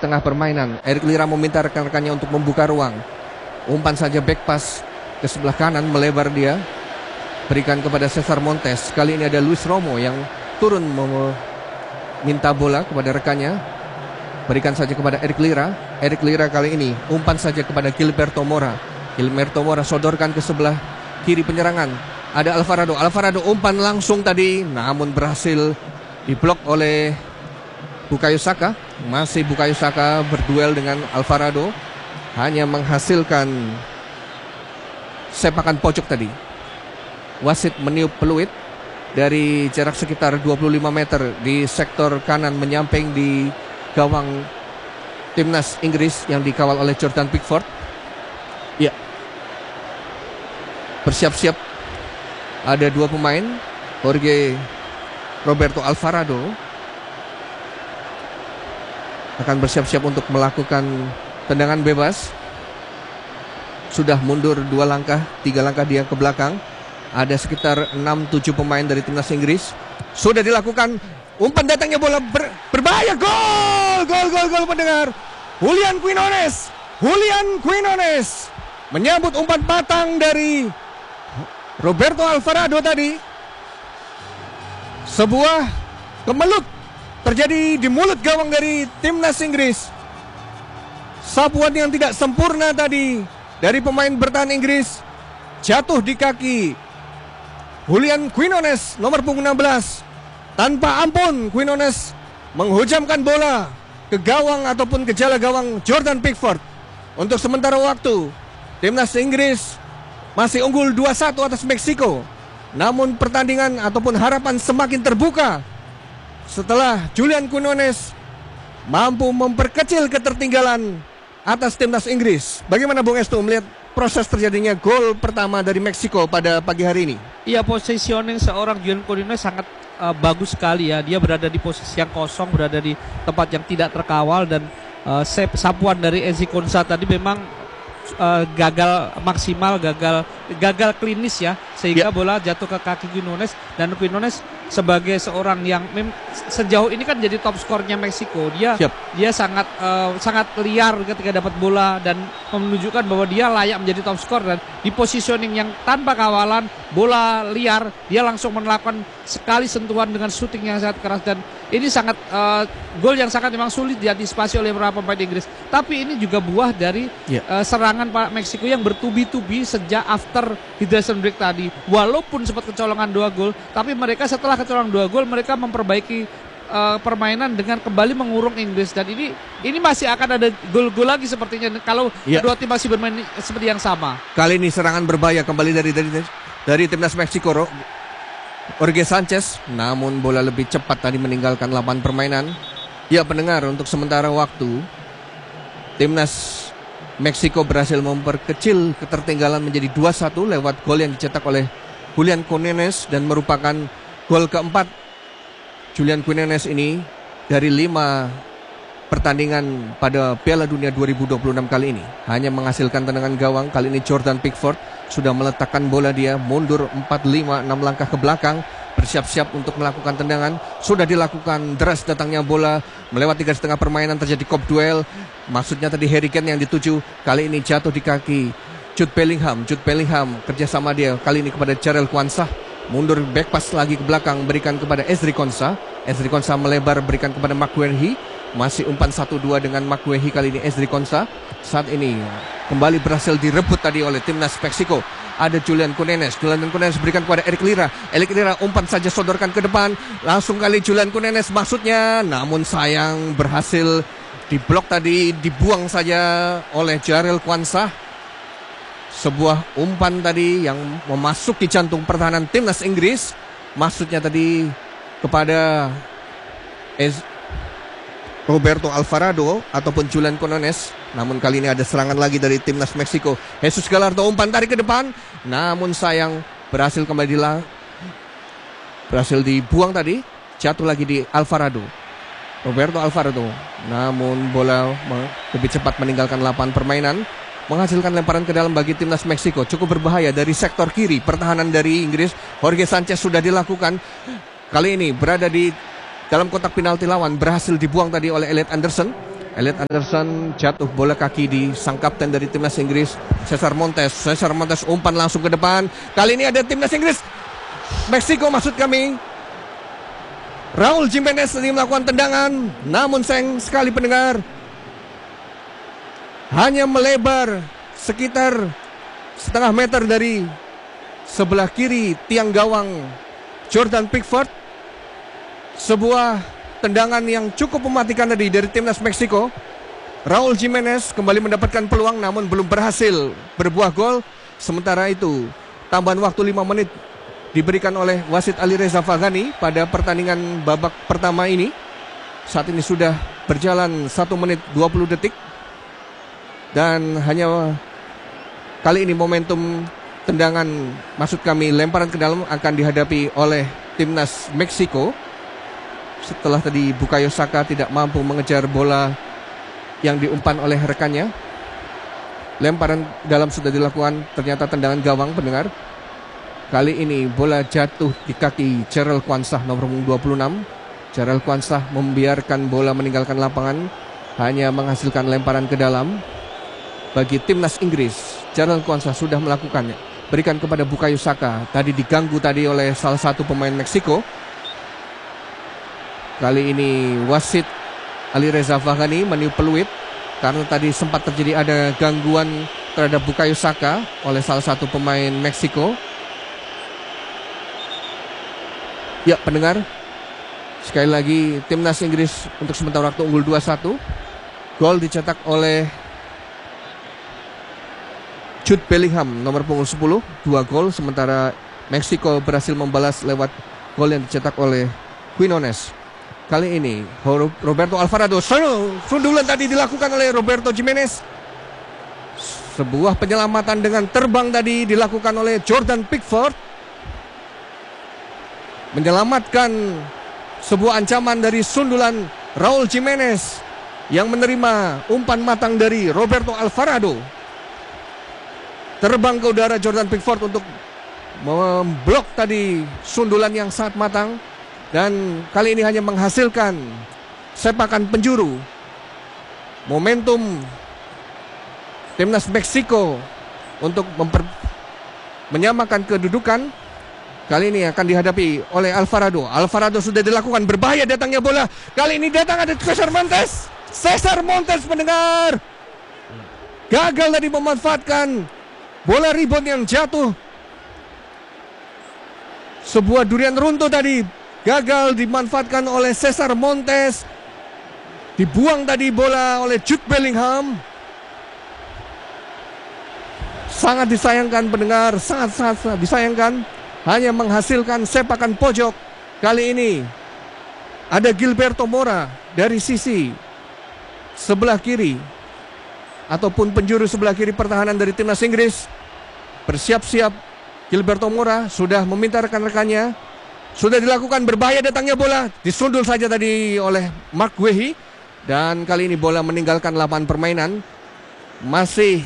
tengah permainan. Eric Lira meminta rekan-rekannya untuk membuka ruang. Umpan saja back pass ke sebelah kanan, melebar dia. Berikan kepada Cesar Montes. Kali ini ada Luis Romo yang turun meminta bola kepada rekannya. Berikan saja kepada Eric Lira. Eric Lira kali ini umpan saja kepada Gilberto Mora. Gilberto Mora sodorkan ke sebelah kiri penyerangan. Ada Alvarado. Alvarado umpan langsung tadi, namun berhasil diblok oleh Bukayo Saka. Masih Bukayo Saka berduel dengan Alvarado, hanya menghasilkan sepakan pojok tadi. Wasit meniup peluit dari jarak sekitar 25 meter di sektor kanan menyamping di gawang timnas Inggris yang dikawal oleh Jordan Pickford. Ya, bersiap-siap. Ada dua pemain, Jorge Roberto Alvarado akan bersiap-siap untuk melakukan tendangan bebas. Sudah mundur 2 langkah, 3 langkah dia ke belakang. Ada sekitar 6-7 pemain dari timnas Inggris. Sudah dilakukan, umpan datangnya bola berbahaya. Gol pendengar. Julian Quinones menyambut umpan patang dari Roberto Alvarado tadi. Sebuah kemelut terjadi di mulut gawang dari timnas Inggris. Sapuan yang tidak sempurna tadi dari pemain bertahan Inggris jatuh di kaki Julian Quinones nomor punggung 16. Tanpa ampun Quinones menghujamkan bola ke gawang ataupun ke jala gawang Jordan Pickford. Untuk sementara waktu timnas Inggris masih unggul 2-1 atas Meksiko. Namun pertandingan ataupun harapan semakin terbuka setelah Julian Quinones mampu memperkecil ketertinggalan atas timnas Inggris. Bagaimana Bung Estu melihat proses terjadinya gol pertama dari Meksiko pada pagi hari ini? Iya, positioning seorang Julian Quinones sangat bagus sekali ya. Dia berada di posisi yang kosong, berada di tempat yang tidak terkawal, dan sapuan dari Ezri Konsa tadi memang gagal maksimal, gagal klinis ya, sehingga bola jatuh ke kaki Quinones. Dan Quinones sebagai seorang yang sejauh ini kan jadi top skornya Meksiko, dia sangat liar ketika dapat bola dan menunjukkan bahwa dia layak menjadi top skor. Dan di positioning yang tanpa kawalan, bola liar, dia langsung melakukan sekali sentuhan dengan shooting yang sangat keras. Dan ini sangat gol yang sangat memang sulit diantisipasi oleh beberapa pemain Inggris. Tapi ini juga buah dari serangan Pak Meksiko yang bertubi-tubi sejak after hydration break tadi. Walaupun sempat kecolongan 2 gol, tapi mereka setelah kecolongan 2 gol, mereka memperbaiki permainan dengan kembali mengurung Inggris. Dan ini masih akan ada gol-gol lagi sepertinya kalau kedua tim masih bermain seperti yang sama. Kali ini serangan berbahaya kembali dari timnas Meksiko. Jorge Sanchez, namun bola lebih cepat tadi meninggalkan lapangan permainan. Ya pendengar, untuk sementara waktu timnas Meksiko berhasil memperkecil ketertinggalan menjadi 2-1 lewat gol yang dicetak oleh Julian Quinones, dan merupakan gol keempat Julian Quinones ini dari 5 pertandingan pada Piala Dunia 2026 kali ini. Hanya menghasilkan tendangan gawang. Kali ini Jordan Pickford sudah meletakkan bola, dia mundur 4-5-6 langkah ke belakang, bersiap-siap untuk melakukan tendangan. Sudah dilakukan, deras datangnya bola melewati garis tengah permainan, terjadi kop duel. Maksudnya tadi Harry Kane yang dituju, kali ini jatuh di kaki Jude Bellingham kerjasama dia kali ini kepada Jarell Quansah. Mundur back pass lagi ke belakang, berikan kepada Ezri Konsa melebar, berikan kepada McGuehi. Masih umpan 1-2 dengan McGuehi. Kali ini Ezri Konsa saat ini kembali berhasil direbut tadi oleh timnas Meksiko. Ada Julian Quinones berikan kepada Eric Lira. Umpan saja sodorkan ke depan, langsung kali Julian Quinones maksudnya, namun sayang berhasil diblok tadi, dibuang saja oleh Jarell Quansah. Sebuah umpan tadi yang memasuki jantung pertahanan timnas Inggris, maksudnya tadi kepada Roberto Alvarado ataupun Julian Quinones. Namun kali ini ada serangan lagi dari timnas Meksiko. Jesus Gallardo umpan tarik ke depan, namun sayang berhasil dibuang tadi, jatuh lagi di Roberto Alvarado. Namun bola lebih cepat meninggalkan lapangan permainan, menghasilkan lemparan ke dalam bagi timnas Meksiko. Cukup berbahaya dari sektor kiri pertahanan dari Inggris. Jorge Sanchez sudah dilakukan. Kali ini berada di dalam kotak penalti lawan, berhasil dibuang tadi oleh Elliot Anderson. Elliot Anderson jatuh bola kaki di sang kapten dari timnas Inggris, Cesar Montes. Cesar Montes umpan langsung ke depan. Kali ini ada timnas Inggris, Meksiko maksud kami. Raul Jimenez tadi melakukan tendangan, namun sayang sekali pendengar, hanya melebar sekitar setengah meter dari sebelah kiri tiang gawang Jordan Pickford. Sebuah tendangan yang cukup mematikan tadi dari timnas Meksiko. Raul Jimenez kembali mendapatkan peluang namun belum berhasil berbuah gol. Sementara itu tambahan waktu 5 menit diberikan oleh wasit Ali Reza Faghani pada pertandingan babak pertama ini. Saat ini sudah berjalan 1 menit 20 detik. Dan hanya kali ini momentum tendangan, maksud kami lemparan ke dalam, akan dihadapi oleh timnas Meksiko. Setelah tadi Bukayo Saka tidak mampu mengejar bola yang diumpan oleh rekannya. Lemparan dalam sudah dilakukan, ternyata tendangan gawang pendengar. Kali ini bola jatuh di kaki Cheryl Kwanzaa nomor 26. Cheryl Kwanzaa membiarkan bola meninggalkan lapangan, hanya menghasilkan lemparan ke dalam bagi timnas Inggris. Cheryl Kwanzaa sudah melakukannya. Berikan kepada Bukayo Saka. Tadi diganggu tadi oleh salah satu pemain Meksiko. Kali ini wasit Ali Reza Faghani meniup peluit karena tadi sempat terjadi ada gangguan terhadap Bukayo Saka oleh salah satu pemain Meksiko. Ya pendengar, sekali lagi timnas Inggris untuk sementara waktu unggul 2-1. Gol dicetak oleh Jude Bellingham nomor punggung 10, 2 gol. Sementara Meksiko berhasil membalas lewat gol yang dicetak oleh Quinones. Kali ini Roberto Alvarado, sundulan tadi dilakukan oleh Roberto Jimenez. Sebuah penyelamatan dengan terbang tadi dilakukan oleh Jordan Pickford, menyelamatkan sebuah ancaman dari sundulan Raul Jimenez yang menerima umpan matang dari Roberto Alvarado. Terbang ke udara Jordan Pickford untuk memblok tadi sundulan yang sangat matang. Dan kali ini hanya menghasilkan sepakan penjuru. Momentum timnas Meksiko untuk menyamakan kedudukan kali ini akan dihadapi oleh Alvarado. Alvarado sudah dilakukan, berbahaya datangnya bola. Kali ini datang ada Cesar Montes. Cesar Montes pendengar gagal tadi memanfaatkan bola rebound yang jatuh. Sebuah durian runtuh tadi gagal dimanfaatkan oleh Cesar Montes. Dibuang tadi bola oleh Jude Bellingham. Sangat disayangkan pendengar, sangat disayangkan. Hanya menghasilkan sepakan pojok. Kali ini ada Gilberto Mora dari sisi sebelah kiri ataupun penjuru sebelah kiri pertahanan dari timnas Inggris. Bersiap-siap Gilberto Mora sudah meminta rekan-rekannya. Sudah dilakukan, berbahaya datangnya bola. Disundul saja tadi oleh Mark Guehi. Dan kali ini bola meninggalkan lapangan permainan. Masih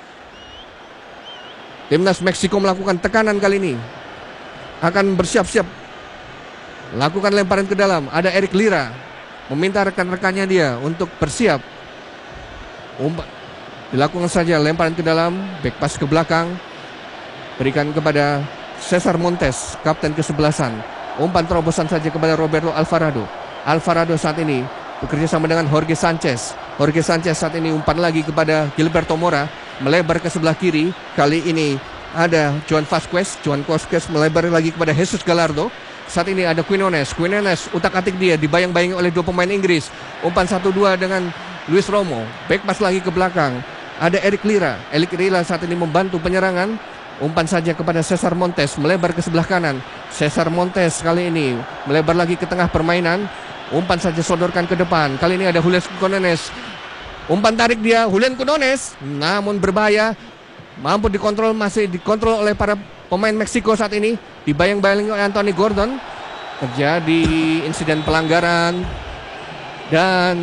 timnas Meksiko melakukan tekanan kali ini. Akan bersiap-siap lakukan lemparan ke dalam. Ada Eric Lira meminta rekan-rekannya dia untuk bersiap. Dilakukan saja lemparan ke dalam, back pass ke belakang. Berikan kepada Cesar Montes, kapten kesebelasan. Umpan terobosan saja kepada Roberto Alvarado. Alvarado saat ini bekerja sama dengan Jorge Sanchez. Jorge Sanchez saat ini umpan lagi kepada Gilberto Mora, melebar ke sebelah kiri. Kali ini ada Joan Vasquez. Joan Vasquez melebar lagi kepada Jesus Gallardo. Saat ini ada Quinones. Quinones utak-atik dia, dibayang-bayangi oleh dua pemain Inggris. Umpan 1-2 dengan Luis Romo. Back pass lagi ke belakang. Ada Eric Lira. Eric Lira saat ini membantu penyerangan. Umpan saja kepada Cesar Montes, melebar ke sebelah kanan. Cesar Montes kali ini melebar lagi ke tengah permainan. Umpan saja sodorkan ke depan. Kali ini ada Julian Quinones. Umpan tarik dia, Julian Quinones, namun berbahaya. Mampu dikontrol, masih dikontrol oleh para pemain Meksiko saat ini. Dibayang-bayangi oleh Anthony Gordon. Terjadi insiden pelanggaran dan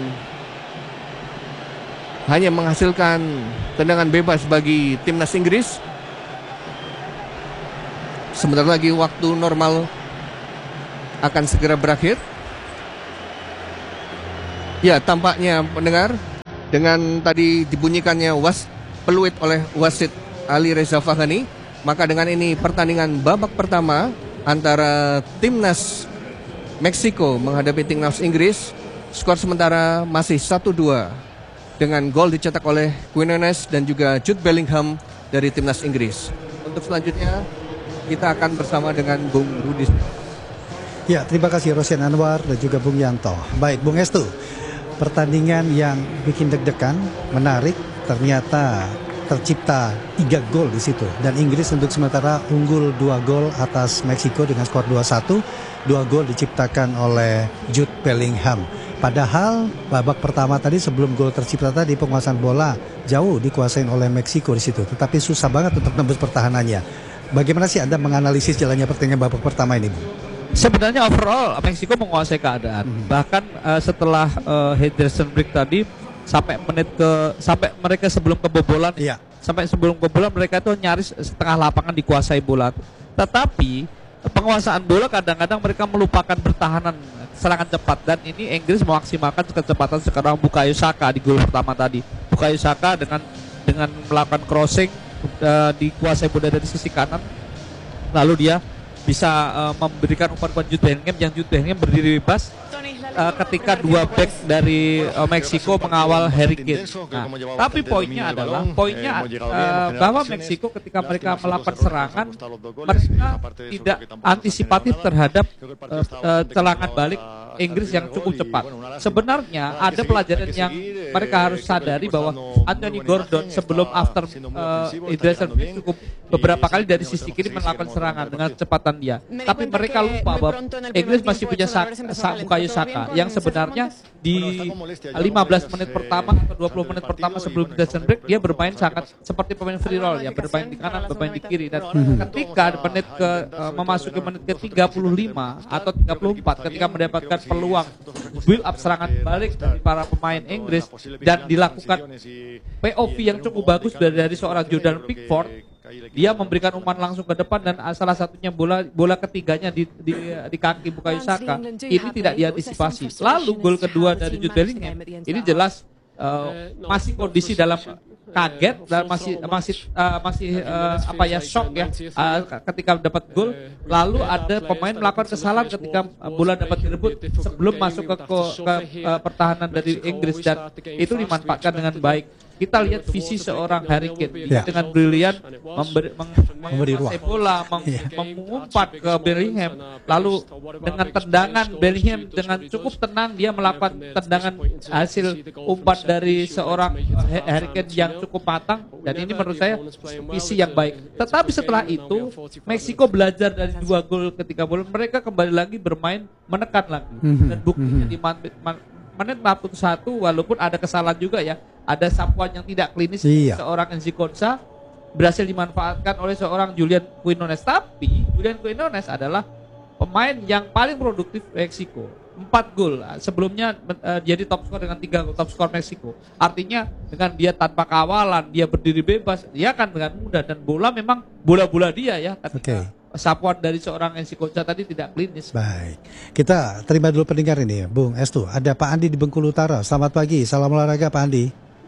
hanya menghasilkan tendangan bebas bagi timnas Inggris. Sebentar lagi waktu normal akan segera berakhir. Ya, tampaknya pendengar dengan tadi dibunyikannya peluit oleh wasit Ali Reza Faghani, maka dengan ini pertandingan babak pertama antara timnas Meksiko menghadapi timnas Inggris, skor sementara masih 1-2 dengan gol dicetak oleh Quinones dan juga Jude Bellingham dari timnas Inggris. Untuk selanjutnya kita akan bersama dengan Bung Rudi. Ya, terima kasih Rosian Anwar dan juga Bung Yanto. Baik, Bung Estu, pertandingan yang bikin deg-degan, menarik, ternyata tercipta 3 gol di situ. Dan Inggris untuk sementara unggul 2 gol atas Meksiko dengan skor 2-1. 2 gol diciptakan oleh Jude Bellingham. Padahal babak pertama tadi sebelum gol tercipta tadi penguasaan bola jauh dikuasain oleh Meksiko di situ. Tetapi susah banget untuk tembus pertahanannya. Bagaimana sih Anda menganalisis jalannya pertandingan babak pertama ini, Bung? Sebenarnya overall Meksiko menguasai keadaan. Bahkan setelah Henderson break tadi sampai mereka sebelum kebobolan, sampai sebelum kebobolan mereka itu nyaris setengah lapangan dikuasai bola. Tetapi penguasaan bola kadang-kadang mereka melupakan pertahanan, serangan cepat, dan ini Inggris memaksimalkan kecepatan sekarang Bukayo Saka di gol pertama tadi. Bukayo Saka dengan melakukan crossing dikuasai bola dari sisi kanan, lalu dia bisa memberikan umpan Jude Bellingham yang Jude Bellingham berdiri bebas ketika 2 back dari Meksiko mengawal Harry Kane. Nah, tapi poinnya adalah bahwa Meksiko ketika mereka melakukan serangan mereka tidak antisipatif terhadap serangan balik Inggris yang cukup cepat. Sebenarnya ada pelajaran yang mereka harus sadari bahwa Anthony Gordon sebelum Henderson cukup beberapa kali dari sisi kiri melakukan serangan dengan kecepatan dia. Tapi mereka lupa bahwa Inggris masih punya Bukayo Saka yang sebenarnya di 15 menit pertama atau 20 menit pertama sebelum Henderson break dia bermain sangat seperti pemain free roll ya, bermain di kanan, bermain di kiri, dan ketika memasuki menit ke 35 atau 34 ketika mendapatkan peluang build up serangan balik dari para pemain Inggris dan dilakukan POV yang cukup bagus dari seorang Jordan Pickford, dia memberikan umpan langsung ke depan dan salah satunya bola ketiganya di kaki Bukayo Saka ini tidak diantisipasi. Lalu gol kedua dari Jude Bellingham ini jelas masih kondisi dalam kaget dan masih shock ya ketika dapat gol. Lalu ada pemain melakukan kesalahan ketika bola dapat direbut sebelum masuk ke pertahanan dari Inggris, dan itu dimanfaatkan dengan baik. Kita lihat visi seorang Harry Kane dengan brilian memberi ruang bola, mengumpat ke Bellingham, lalu dengan tendangan Bellingham dengan cukup tenang dia melakukan tendangan hasil umpan dari seorang Harry Kane yang cukup matang, dan ini menurut saya visi yang baik. Tetapi setelah itu Meksiko belajar dari 2 gol ketika bola mereka kembali lagi bermain menekan lagi, dan buktinya di menit 41 walaupun ada kesalahan juga ya, ada sapuan yang tidak klinis seorang Enzi Konsa berhasil dimanfaatkan oleh seorang Julian Quinones. Tapi Julian Quinones adalah pemain yang paling produktif Meksiko, 4 gol. Sebelumnya jadi top skor dengan 3 top skor Meksiko. Artinya dengan dia tanpa kawalan, dia berdiri bebas, dia akan dengan mudah, dan bola memang bola-bola dia ya ketika sapuan dari seorang Enzi Konsa tadi tidak klinis. Baik, kita terima dulu pendengar ini, Bung Estu. Ada Pak Andi di Bengkulu Utara. Selamat pagi, salam olahraga Pak Andi.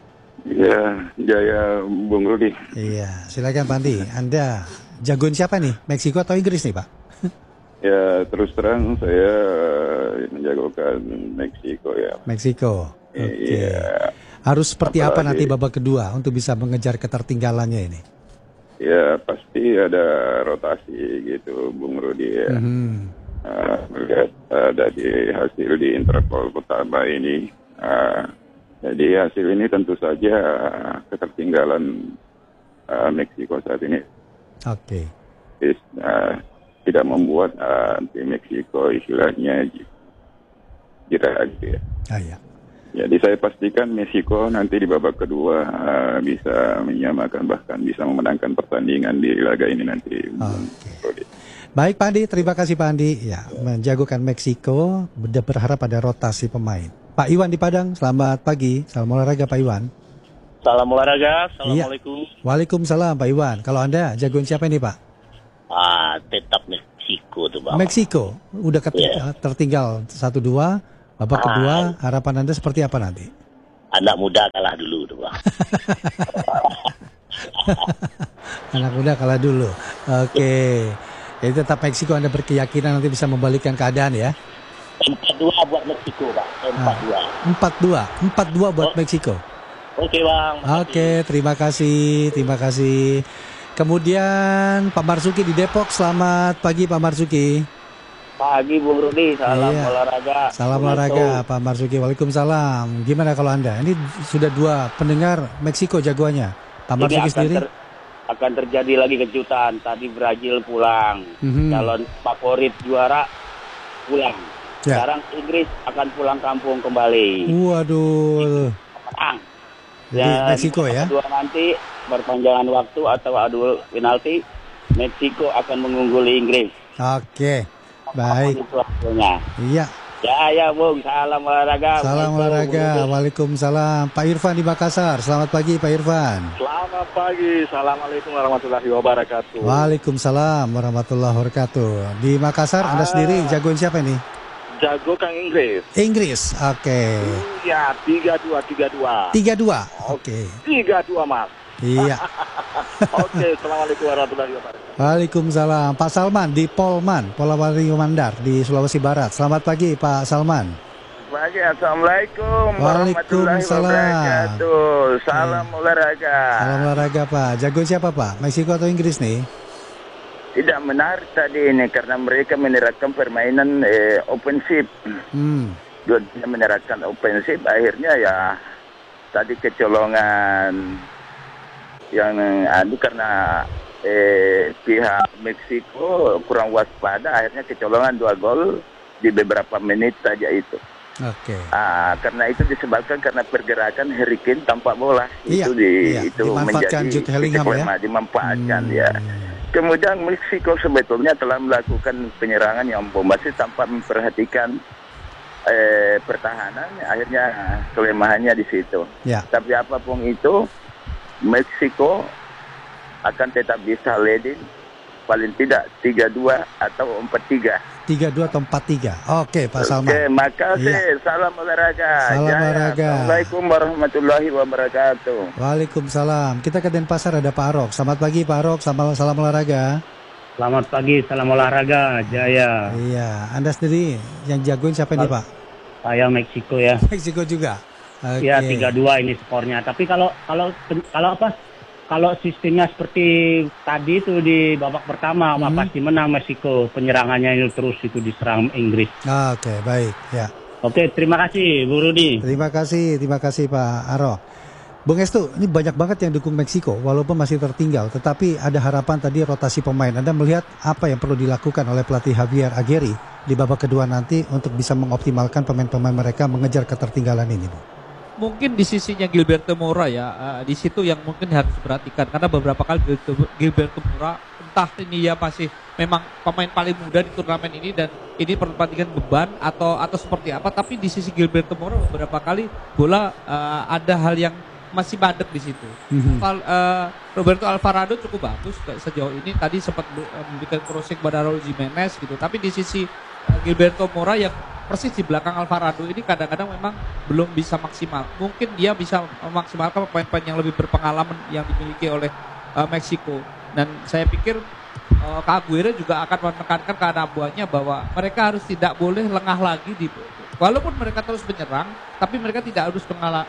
Ya, jaya Bung Rudi. Iya, silakan Pak Andi. Anda jagoan siapa nih, Meksiko atau Inggris nih Pak? Ya, terus terang saya menjagokan Meksiko ya. Meksiko. Oke. Iya. Harus seperti apa nanti babak kedua untuk bisa mengejar ketertinggalannya ini? Ya, pasti ada rotasi gitu, Bung Rudi ya. Melihat dari hasil di interval pertama ini, jadi hasil ini tentu saja ketertinggalan Meksiko saat ini. Oke. Tidak membuat tim Meksiko istilahnya jera gitu ya. Iya. Jadi saya pastikan Meksiko nanti di babak kedua bisa menyamakan, bahkan bisa memenangkan pertandingan di laga ini nanti. Oke. Baik Pak Andi, terima kasih Pak Andi. Ya, menjagokan Meksiko, berharap ada rotasi pemain. Pak Iwan di Padang, selamat pagi. Salam olahraga Pak Iwan. Salam olahraga, assalamualaikum. Iya. Waalaikumsalam Pak Iwan. Kalau Anda jagoan siapa ini Pak? Tetap Meksiko tuh Pak. Meksiko, udah tertinggal 1-2. Babak kedua harapan Anda seperti apa nanti? Anak muda kalah dulu tuh Bang. Anak muda kalah dulu. Oke. Jadi tetap Meksiko Anda berkeyakinan nanti bisa membalikkan keadaan ya. 4-2 buat Meksiko Bang. 4-2. 4-2 buat Meksiko. Oke Bang. Oke, terima kasih. Kemudian Pak Marzuki di Depok, selamat pagi Pak Marzuki. Pagi Bung Rudi, salam Iya. olahraga. Salam olahraga Pak Marzuki, waalaikumsalam. Gimana kalau Anda? Ini sudah 2 pendengar Meksiko jagoannya. Pak Marzuki sendiri? Akan terjadi lagi kejutan. Tadi Brazil pulang, calon favorit juara pulang. Ya. Sekarang Inggris akan pulang kampung kembali. Waduh. Menang. Jadi Meksiko ya? Kedua nanti perpanjangan waktu atau adu penalti, Meksiko akan mengungguli Inggris. Oke, baik. Itu hasilnya. Iya. Ya Bung, salam olahraga. Salam olahraga, waalaikumsalam. Pak Irfan di Makassar, selamat pagi Pak Irfan. Selamat pagi, assalamualaikum warahmatullahi wabarakatuh. Waalaikumsalam warahmatullahi wabarakatuh. Di Makassar Anda sendiri jagoin siapa ini? Jago Kang Inggris. Inggris, oke. Iya, 3-2. 3-2, oke. 3-2 Mas. Iya. Oke, assalamualaikum warahmatullahi wabarakatuh. Waalaikumsalam. Pak Salman di Polman, Polawali Mandar di Sulawesi Barat. Selamat pagi Pak Salman. Pagi, assalamualaikum warahmatullahi wabarakatuh. Salam olahraga. Salam olahraga Pak. Jagoin siapa Pak? Meksiko atau Inggris nih? Tidak menarik tadi ini karena mereka menerapkan permainan offensif. Dua-duanya menerapkan offensif, akhirnya ya tadi kecolongan yang karena pihak Meksiko kurang waspada, akhirnya kecolongan 2 gol di beberapa menit saja itu. Oke. Karena itu disebabkan karena pergerakan Harry Kane tanpa bola. Iya, Itu dimanfaatkan menjadi Jude Bellingham ya. Dimanfaatkan ya. Kemudian Meksiko sebetulnya telah melakukan penyerangan yang bombastis tanpa memperhatikan pertahanan, akhirnya kelemahannya di situ. Ya. Tapi apapun itu, Meksiko akan tetap bisa leading paling tidak 3-2 atau 4-3. 3-2 atau 4-3. Oke Pak Salman. Oke, makasih. Iya. Salam olahraga. Salam olahraga. Assalamualaikum warahmatullahi wabarakatuh. Waalaikumsalam. Kita ke Denpasar ada Pak Arok. Selamat pagi Pak Arok. Salam olahraga. Selamat pagi, salam olahraga, Jaya. Iya. Anda sendiri yang jagoin siapa nih Pak? Saya Meksiko ya. Meksiko juga. Oke. Ya 3-2 ini skornya. Tapi kalau sistemnya seperti tadi itu di babak pertama, pasti menang Meksiko. Penyerangannya ini terus itu diserang Inggris. Oke, baik. Ya. Oke, terima kasih Bu Rudi. Terima kasih Pak Aro. Bung Estu, ini banyak banget yang dukung Meksiko walaupun masih tertinggal, tetapi ada harapan tadi rotasi pemain. Anda melihat apa yang perlu dilakukan oleh pelatih Javier Aguirre di babak kedua nanti untuk bisa mengoptimalkan pemain-pemain mereka mengejar ketertinggalan ini, Bu? Mungkin di sisinya Gilberto Mora ya, di situ yang mungkin harus diperhatikan karena beberapa kali Gilberto Mora entah ini ya masih memang pemain paling muda di turnamen ini dan ini pertandingan beban atau seperti apa, tapi di sisi Gilberto Mora beberapa kali bola ada hal yang masih mandek di situ. Roberto Alvarado cukup bagus sejauh ini, tadi sempat memberikan crossing pada Raul Jimenez gitu, tapi di sisi Gilberto Mora yang persis di belakang Alvarado ini kadang-kadang memang belum bisa maksimal. Mungkin dia bisa memaksimalkan pemain-pemain yang lebih berpengalaman yang dimiliki oleh Meksiko. Dan saya pikir Kak Aguirre juga akan menekankan ke anak buahnya bahwa mereka harus tidak boleh lengah lagi walaupun mereka terus menyerang, tapi mereka tidak harus lengah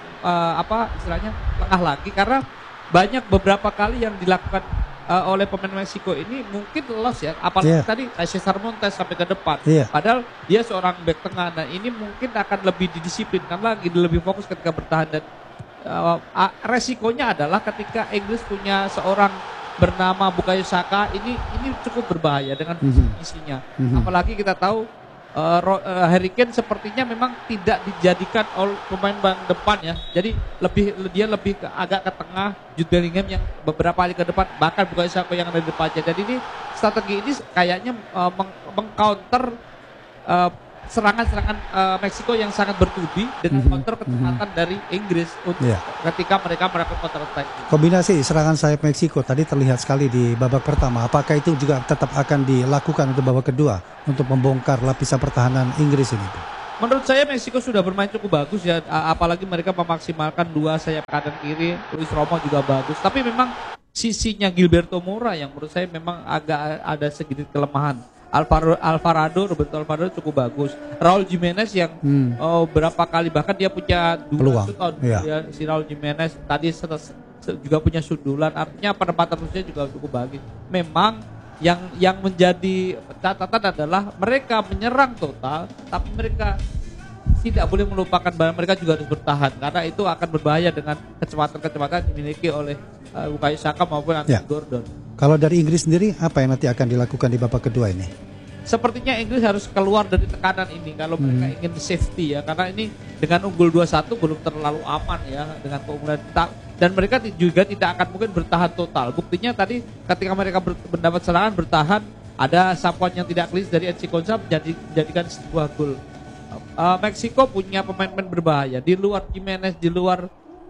lagi karena banyak beberapa kali yang dilakukan oleh pemain Meksiko ini mungkin lolos ya, apalagi tadi Cesar Montes sampai ke depan. Padahal dia seorang bek tengah, nah ini mungkin akan lebih didisiplinkan lagi, lebih fokus ketika bertahan dan resikonya adalah ketika Inggris punya seorang bernama Bukayo Saka ini cukup berbahaya dengan isinya. Apalagi kita tahu Harry Kane sepertinya memang tidak dijadikan pemain bang depan ya. Jadi dia lebih agak ke tengah, Jude Bellingham yang beberapa kali ke depan, bahkan Bukayo Saka yang ada di depannya. Dan ini strategi ini kayaknya mengcounter serangan-serangan Meksiko yang sangat bertubi dengan counter kecepatan dari Inggris untuk ketika mereka melakukan counter attack. Kombinasi serangan sayap Meksiko tadi terlihat sekali di babak pertama. Apakah itu juga tetap akan dilakukan untuk babak kedua untuk membongkar lapisan pertahanan Inggris ini? Menurut saya Meksiko sudah bermain cukup bagus ya, apalagi mereka memaksimalkan dua sayap kanan kiri. Luis Romo juga bagus, tapi memang sisinya Gilberto Mora yang menurut saya memang agak ada sedikit kelemahan. Roberto Alvarado cukup bagus. Raul Jimenez yang berapa kali bahkan dia punya dua shoot out ya, si Raul Jimenez tadi juga punya sundulan, artinya penempatan musuhnya juga cukup bagus. Memang yang menjadi catatan adalah mereka menyerang total, tapi mereka tidak boleh melupakan bahwa mereka juga harus bertahan karena itu akan berbahaya dengan kecepatan yang dimiliki oleh Bukayo Saka maupun Anthony Gordon. Kalau dari Inggris sendiri apa yang nanti akan dilakukan di babak kedua ini? Sepertinya Inggris harus keluar dari tekanan ini kalau mereka ingin safety ya, karena ini dengan unggul 2-1 belum terlalu aman ya dengan keunggulan, dan mereka juga tidak akan mungkin bertahan total. Buktinya tadi ketika mereka mendapat serangan bertahan, ada sapuan yang tidak clean dari Enzi Konsa menjadikan sebuah gol. Meksiko punya pemain-pemain berbahaya di luar Jimenez, di luar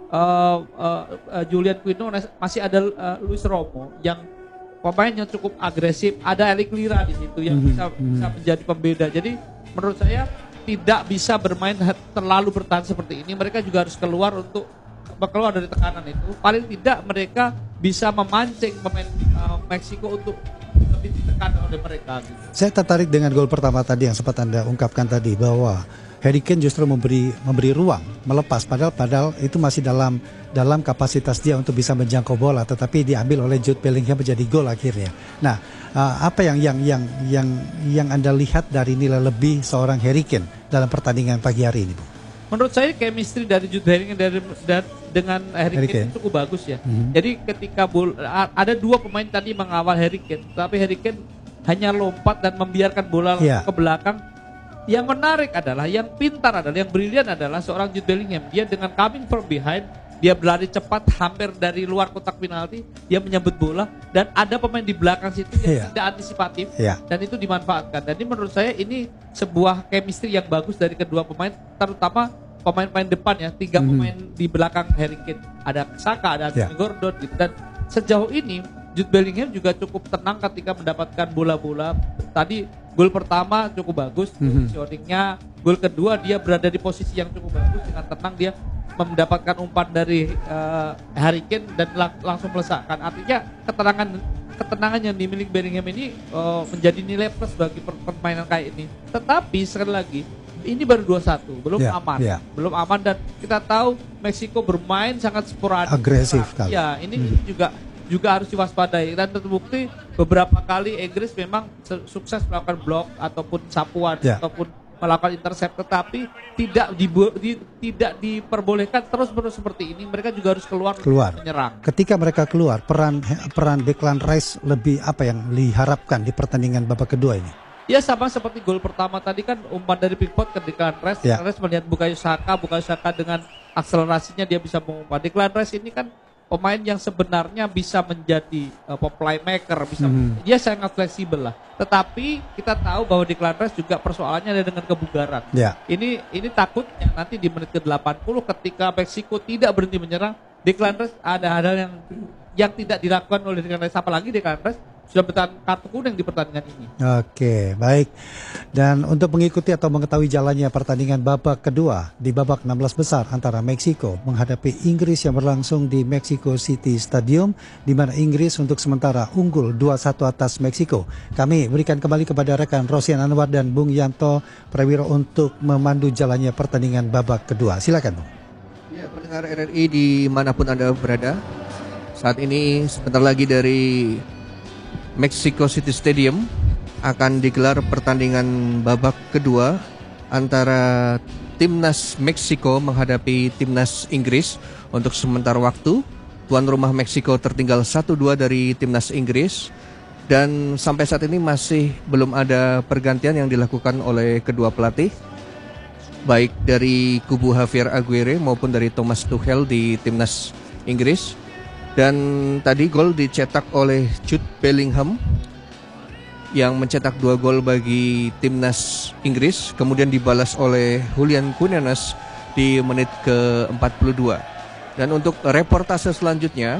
Julian Quinones, masih ada Luis Romo yang pemain yang cukup agresif, ada Eric Lira di situ yang bisa menjadi pembeda. Jadi menurut saya tidak bisa bermain terlalu bertahan seperti ini. Mereka juga harus keluar dari tekanan itu. Paling tidak mereka bisa memancing pemain Meksiko untuk lebih ditekan oleh mereka. Saya tertarik dengan gol pertama tadi yang sempat Anda ungkapkan tadi bahwa Harry Kane justru memberi ruang melepas padahal itu masih dalam kapasitas dia untuk bisa menjangkau bola, tetapi diambil oleh Jude Bellingham menjadi gol akhirnya. Nah, apa yang Anda lihat dari nilai lebih seorang Harry Kane dalam pertandingan pagi hari ini, Bu? Menurut saya chemistry dari Jude Bellingham dengan Harry Kane cukup bagus ya. Jadi ketika ada dua pemain tadi mengawal Harry Kane, tapi Harry Kane hanya lompat dan membiarkan bola ke belakang. Yang menarik adalah, yang pintar adalah, yang brilian adalah seorang Jude Bellingham. Dia dengan coming from behind, dia berlari cepat hampir dari luar kotak penalti, dia menyambut bola dan ada pemain di belakang situ yang tidak antisipatif dan itu dimanfaatkan. Dan ini menurut saya ini sebuah chemistry yang bagus dari kedua pemain, terutama pemain-pemain depan ya, tiga pemain di belakang Harry Kane. Ada Saka, ada Anthony Gordon gitu. Dan sejauh ini Jude Bellingham juga cukup tenang ketika mendapatkan bola-bola. Tadi gol pertama cukup bagus positioningnya, gol kedua dia berada di posisi yang cukup bagus, dengan tenang dia mendapatkan umpan dari Harry Kane dan langsung melesakkan. Artinya ketenangan yang dimiliki Bellingham ini menjadi nilai plus bagi permainan kayak ini. Tetapi sekali lagi ini baru 2-1, belum aman dan kita tahu Meksiko bermain sangat sporadik, agresif kali. Ya, ini juga harus diwaspadai dan terbukti beberapa kali Inggris memang sukses melakukan blok ataupun sapuan ataupun melakukan intercept, tetapi tidak diperbolehkan terus-menerus seperti ini. Mereka juga harus keluar menyerang. Ketika mereka keluar, peran Declan Rice lebih apa yang diharapkan di pertandingan babak kedua ini? Ya sama seperti gol pertama tadi kan, umpan dari Pickford ke Declan Rice. Declan Rice melihat Bukayo Saka dengan akselerasinya dia bisa mengumpan. Declan Rice ini kan pemain yang sebenarnya bisa menjadi playmaker, dia sangat fleksibel lah. Tetapi kita tahu bahwa Declan Rice juga persoalannya ada dengan kebugaran. Ini takutnya nanti di menit ke-80 ketika Meksiko tidak berhenti menyerang, Declan Rice ada hal yang tidak dilakukan oleh Declan Rice, apalagi Declan Rice sudah bertahan kartu kuning di pertandingan ini. Oke, baik. Dan untuk mengikuti atau mengetahui jalannya pertandingan babak kedua di babak 16 besar antara Meksiko menghadapi Inggris yang berlangsung di Mexico City Stadium, di mana Inggris untuk sementara unggul 2-1 atas Meksiko. Kami berikan kembali kepada rekan Rosian Anwar dan Bung Yanto Prawiro untuk memandu jalannya pertandingan babak kedua. Silakan, Bung. Ya, pendengar RRI dimanapun Anda berada, saat ini sebentar lagi dari Mexico City Stadium akan digelar pertandingan babak kedua antara timnas Meksiko menghadapi timnas Inggris. Untuk sementara waktu, tuan rumah Meksiko tertinggal 1-2 dari timnas Inggris, dan sampai saat ini masih belum ada pergantian yang dilakukan oleh kedua pelatih, baik dari kubu Javier Aguirre maupun dari Thomas Tuchel di timnas Inggris. Dan tadi gol dicetak oleh Jude Bellingham yang mencetak 2 gol bagi timnas Inggris, kemudian dibalas oleh Julian Quinones di menit ke-42. Dan untuk reportase selanjutnya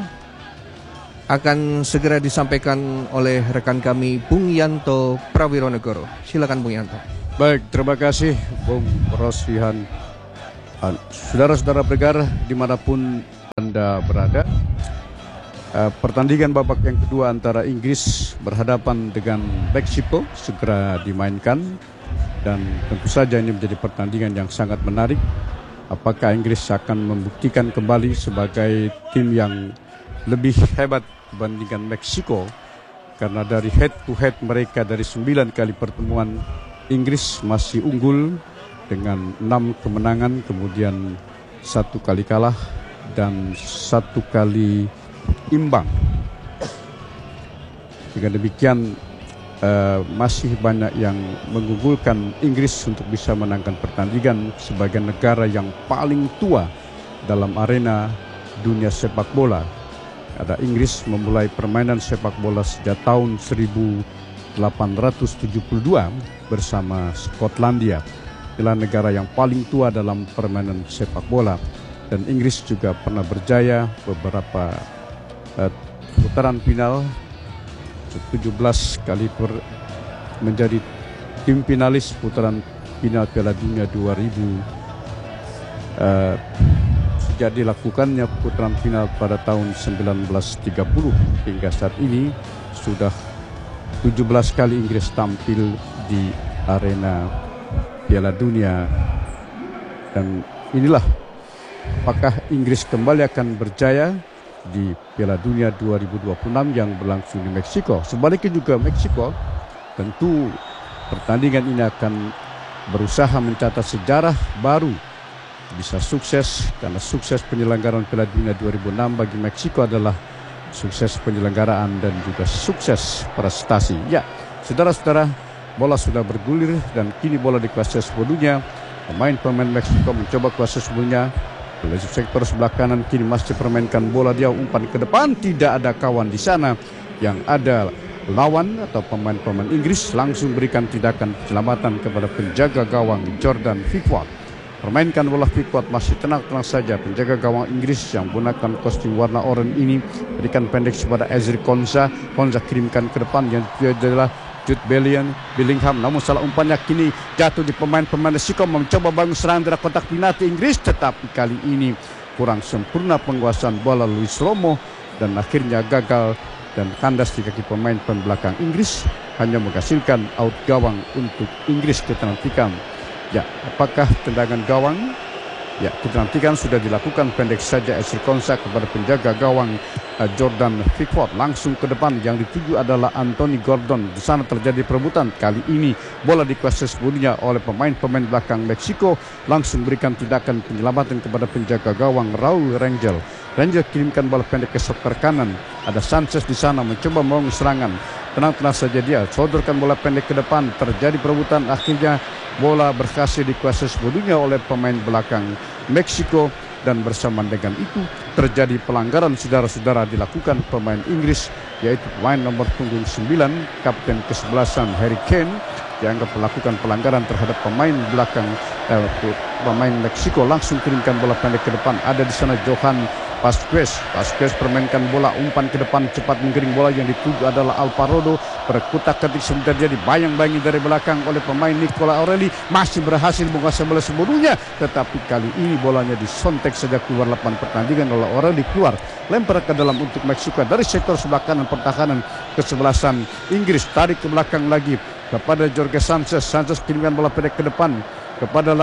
akan segera disampaikan oleh rekan kami Bung Yanto Prawironegoro. Silakan Bung Yanto. Baik, terima kasih Bung Rosfihan. Saudara-saudara pendengar dimanapun Anda berada, pertandingan babak yang kedua antara Inggris berhadapan dengan Meksiko segera dimainkan. Dan tentu saja ini menjadi pertandingan yang sangat menarik. Apakah Inggris akan membuktikan kembali sebagai tim yang lebih hebat dibandingkan Meksiko? Karena dari head to head mereka dari 9 kali pertemuan, Inggris masih unggul dengan 6 kemenangan, kemudian 1 kali kalah dan 1 kali imbang. Dengan demikian masih banyak yang mengunggulkan Inggris untuk bisa menangkan pertandingan sebagai negara yang paling tua dalam arena dunia sepak bola. Ada Inggris memulai permainan sepak bola sejak tahun 1872 bersama Skotlandia. Adalah negara yang paling tua dalam permainan sepak bola. Dan Inggris juga pernah berjaya beberapa putaran final, 17 kali menjadi tim finalis putaran final Piala Dunia 2000. Sejak dilakukannya putaran final pada tahun 1930 hingga saat ini sudah 17 kali Inggris tampil di arena Piala Dunia. Dan inilah apakah Inggris kembali akan berjaya di Piala Dunia 2026 yang berlangsung di Meksiko. Sebaliknya juga Meksiko tentu pertandingan ini akan berusaha mencatat sejarah baru. Bisa sukses karena sukses penyelenggaraan Piala Dunia 2006 bagi Meksiko adalah sukses penyelenggaraan dan juga sukses prestasi. Ya, saudara-saudara, bola sudah bergulir dan kini bola dikuasai sepenuhnya. Pemain-pemain Meksiko mencoba kuasai sepenuhnya. Oleh sektor sebelah kanan kini masih permainkan bola, dia umpan ke depan, tidak ada kawan di sana. Yang ada lawan atau pemain-pemain Inggris langsung berikan tindakan penyelamatan kepada penjaga gawang Jordan Pickford. Permainkan bola Pickford masih tenang-tenang saja. Penjaga gawang Inggris yang menggunakan kostum warna oranye ini berikan pendek kepada Ezri Konsa. Konsa kirimkan ke depan yang adalah Jude Bellingham, namun salah umpannya kini jatuh di pemain-pemain Meksiko mencoba bangun serangan dari kotak penalti Inggris, tetapi kali ini kurang sempurna penguasaan bola Luis Romo dan akhirnya gagal dan kandas di kaki pemain belakang Inggris, hanya menghasilkan out gawang untuk Inggris kita nantikan. Ya, apakah tendangan gawang? Ya, kita nantikan sudah dilakukan pendek saja Ezri Konsa kepada penjaga gawang Jordan Pickford langsung ke depan, yang dituju adalah Anthony Gordon. Di sana terjadi perebutan. Kali ini bola dikuasai sepenuhnya oleh pemain-pemain belakang Meksiko, langsung berikan tindakan penyelamatan kepada penjaga gawang Raul Rangel. Rangel kirimkan bola pendek ke sebelah kanan. Ada Sanchez di sana mencoba membangun serangan. Tenang-tenang saja dia sodorkan bola pendek ke depan. Terjadi perebutan, akhirnya bola berhasil dikuasai sepenuhnya oleh pemain belakang Meksiko. Dan bersamaan dengan itu terjadi pelanggaran, saudara-saudara, dilakukan pemain Inggris, yaitu pemain nomor punggung 9, kapten ke-11 Harry Kane, dianggap melakukan pelanggaran terhadap pemain belakang pemain Meksiko. Langsung kirimkan bola pendek ke depan. Ada di sana Johan Vazquez permainkan bola umpan ke depan, cepat menggiring bola, yang dituju adalah Alvarado. Berkutak-ketik sebentar dia dibayang-bayangi dari belakang oleh pemain Nicola Aureli, masih berhasil menguasai bola sepenuhnya, tetapi kali ini bolanya disontek sejak keluar lapangan pertandingan oleh Aureli. Keluar, lempar ke dalam untuk Meksiko dari sektor sebelah kanan pertahanan kesebelasan Inggris. Tarik ke belakang lagi kepada Jorge Sanchez kirimkan bola pendek ke depan kepada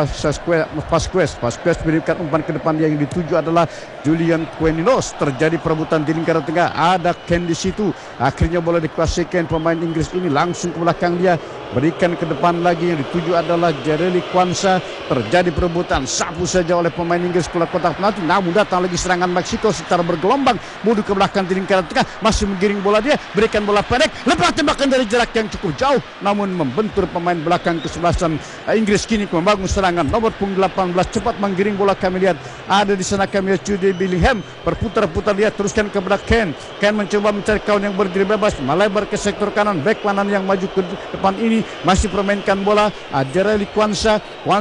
Vazquez berikan umpan ke depan, yang dituju adalah Julian Quinteros. Terjadi perebutan di lingkaran tengah, ada Kane di situ. Akhirnya bola dikuasai Kane, pemain Inggris ini langsung ke belakang dia, berikan ke depan lagi, yang dituju adalah Jeremy Quansah. Terjadi perebutan, sapu saja oleh pemain Inggris keluar kotak penalti, namun datang lagi serangan Meksiko secara bergelombang, mundur ke belakang di lingkaran tengah, masih menggiring bola dia, berikan bola pendek, lepas tembakan dari jarak yang cukup jauh, namun membentur pemain belakang kesebelasan Inggris. Kini membangun serangan nomor punggung 18, cepat menggiring bola. Kami lihat ada di sana kami lihat Jude Bellingham berputar-putar, dia teruskan kepada Kane mencoba mencari kawan yang berdiri bebas, melebar ke sektor kanan, bek kanan yang maju ke depan ini masih permainkan bola. Jereli Kwanza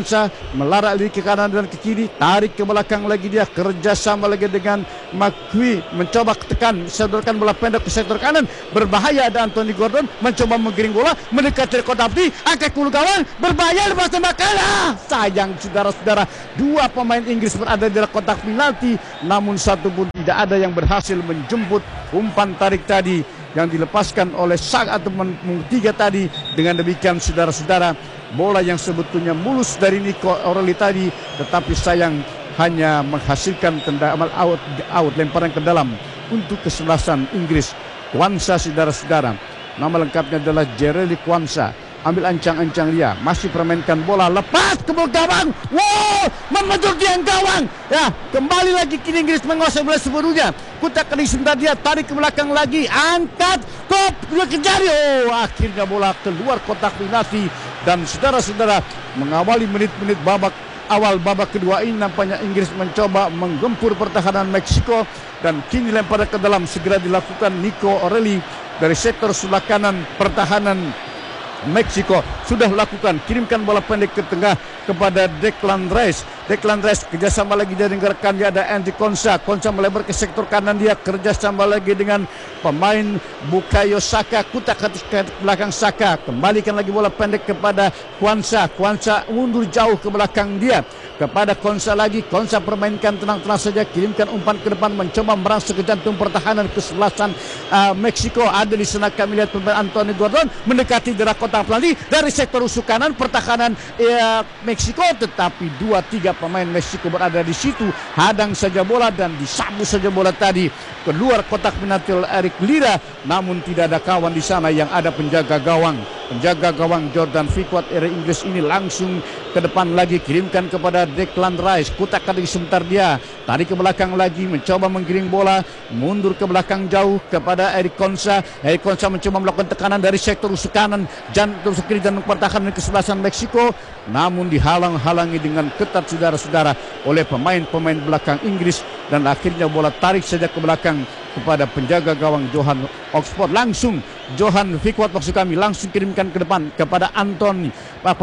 melarak lari ke kanan dan ke kiri, tarik ke belakang lagi dia, kerjasama lagi dengan Makwi, mencoba tekan, sedorkan bola pendek ke sektor kanan, berbahaya. Ada Anthony Gordon mencoba menggiring bola mendekati kotak api, angkat ke gawang, berbahaya, lepas tembak kalah. Sayang saudara-saudara, dua pemain Inggris berada di kotak penalti, namun satu pun tidak ada yang berhasil menjemput umpan tarik tadi yang dilepaskan oleh atau tiga tadi. Dengan demikian saudara-saudara, bola yang sebetulnya mulus dari Nico O'Reilly tadi, tetapi sayang hanya menghasilkan tendangan out, lemparan ke dalam untuk kesebelasan Inggris. Kwanza saudara-saudara, nama lengkapnya adalah Jereli Kwanza. Ambil ancang-ancang dia, masih permainkan bola, lepas ke gawang, wow, membentur tiang gawang. Ya, kembali lagi kini Inggris menguasai bola sepenuhnya. Kutak kali sebentar dia, tarik ke belakang lagi, angkat, kop, dia kejar. Oh, akhirnya bola keluar kotak penalti. Dan saudara-saudara, mengawali menit-menit awal babak kedua ini, nampaknya Inggris mencoba menggempur pertahanan Meksiko, dan kini lempar ke dalam segera dilakukan Nico O'Reilly dari sektor sebelah kanan pertahanan Meksiko. Sudah lakukan, kirimkan bola pendek ke tengah kepada Declan Rice. Declan Rice kerjasama lagi dengan rekannya ada Andy Konsa. Konsa melebar ke sektor kanan dia, kerjasama lagi dengan pemain Bukayo Saka. Kutak ke belakang Saka, kembalikan lagi bola pendek kepada Kwanza. Kwanza mundur jauh ke belakang dia kepada Konsa lagi. Konsa permainkan tenang-tenang saja, kirimkan umpan ke depan, mencoba merangsek ke jantung pertahanan kesebelasan Meksiko. Ada di sana kami lihat pemain Anthony Gordon mendekati daerah kotak penalti dari sektor usus kanan pertahanan Meksiko, tetapi 2-3 pemain Meksiko berada di situ, hadang saja bola dan disabu saja bola tadi keluar kotak penalti Eric Lira. Namun tidak ada kawan di sana, yang ada penjaga gawang. Penjaga gawang Jordan Pickford era Inggris ini langsung ke depan lagi, kirimkan kepada Declan Rice. Kutak lagi sebentar dia, tarik ke belakang lagi, mencoba menggiring bola, mundur ke belakang jauh kepada Eric Konsa. Eric Konsa mencoba melakukan tekanan dari sektor usus kanan, jantung kiri dan pertahanan kesebelasan Meksiko, namun dihalang-halangi dengan ketat saudara-saudara oleh pemain-pemain belakang Inggris, dan akhirnya bola tarik saja ke belakang kepada penjaga gawang Johan Oxford. Langsung Johan Pickford maksud kami langsung kirimkan ke depan kepada Anthony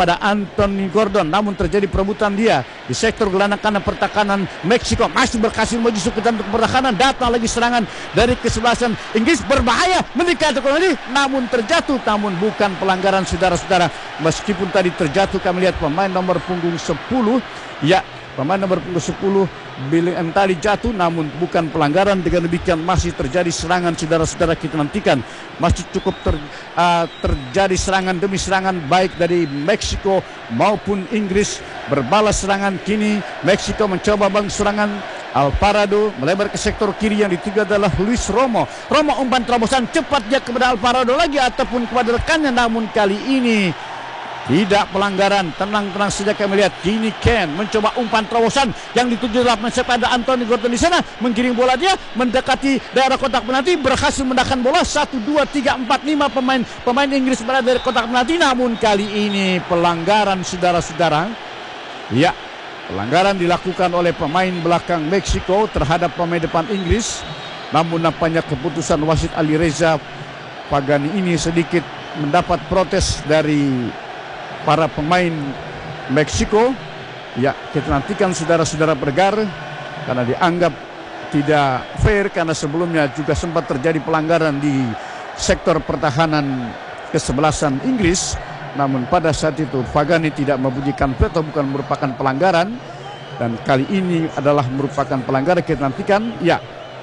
Gordon, namun terjadi perebutan dia di sektor gelandang kanan pertahanan Meksiko. Masih berhasil maju ke jantung pertahanan, datang lagi serangan dari kesebelasan Inggris, berbahaya mendekati kembali, namun terjatuh, namun bukan pelanggaran saudara-saudara. Meskipun tadi terjatuh, kami lihat pemain nomor punggung 10, ya, pemain nomor punggung 10 Billy M tadi jatuh, namun bukan pelanggaran. Dengan demikian masih terjadi serangan saudara-saudara, kita nantikan masih cukup terjadi serangan demi serangan baik dari Meksiko maupun Inggris. Berbalas serangan kini Meksiko mencoba serangan. Alvarado melebar ke sektor kiri, yang dituju adalah Luis Romo. Umpan terobosan cepat dia kepada Alvarado lagi ataupun kepada rekannya, namun kali ini tidak pelanggaran. Tenang-tenang saja kami lihat. Kini Ken mencoba umpan terobosan yang dituju kepada Anthony Gordon di sana, menggiring bola dia mendekati daerah kotak penalti, berhasil mendapatkan bola. 1, 2, 3, 4, 5 pemain Inggris berada dari kotak penalti, namun kali ini pelanggaran saudara-saudara. Ya, pelanggaran dilakukan oleh pemain belakang Meksiko terhadap pemain depan Inggris. Namun nampaknya keputusan wasit Alireza Pagani ini sedikit mendapat protes dari para pemain Meksiko. Ya, kita nantikan saudara-saudara pendengar, karena dianggap tidak fair, karena sebelumnya juga sempat terjadi pelanggaran di sektor pertahanan kesebelasan Inggris. Namun pada saat itu Pagani tidak membunyikan veto, bukan merupakan pelanggaran, dan kali ini adalah merupakan pelanggaran. Kita nantikan, ya,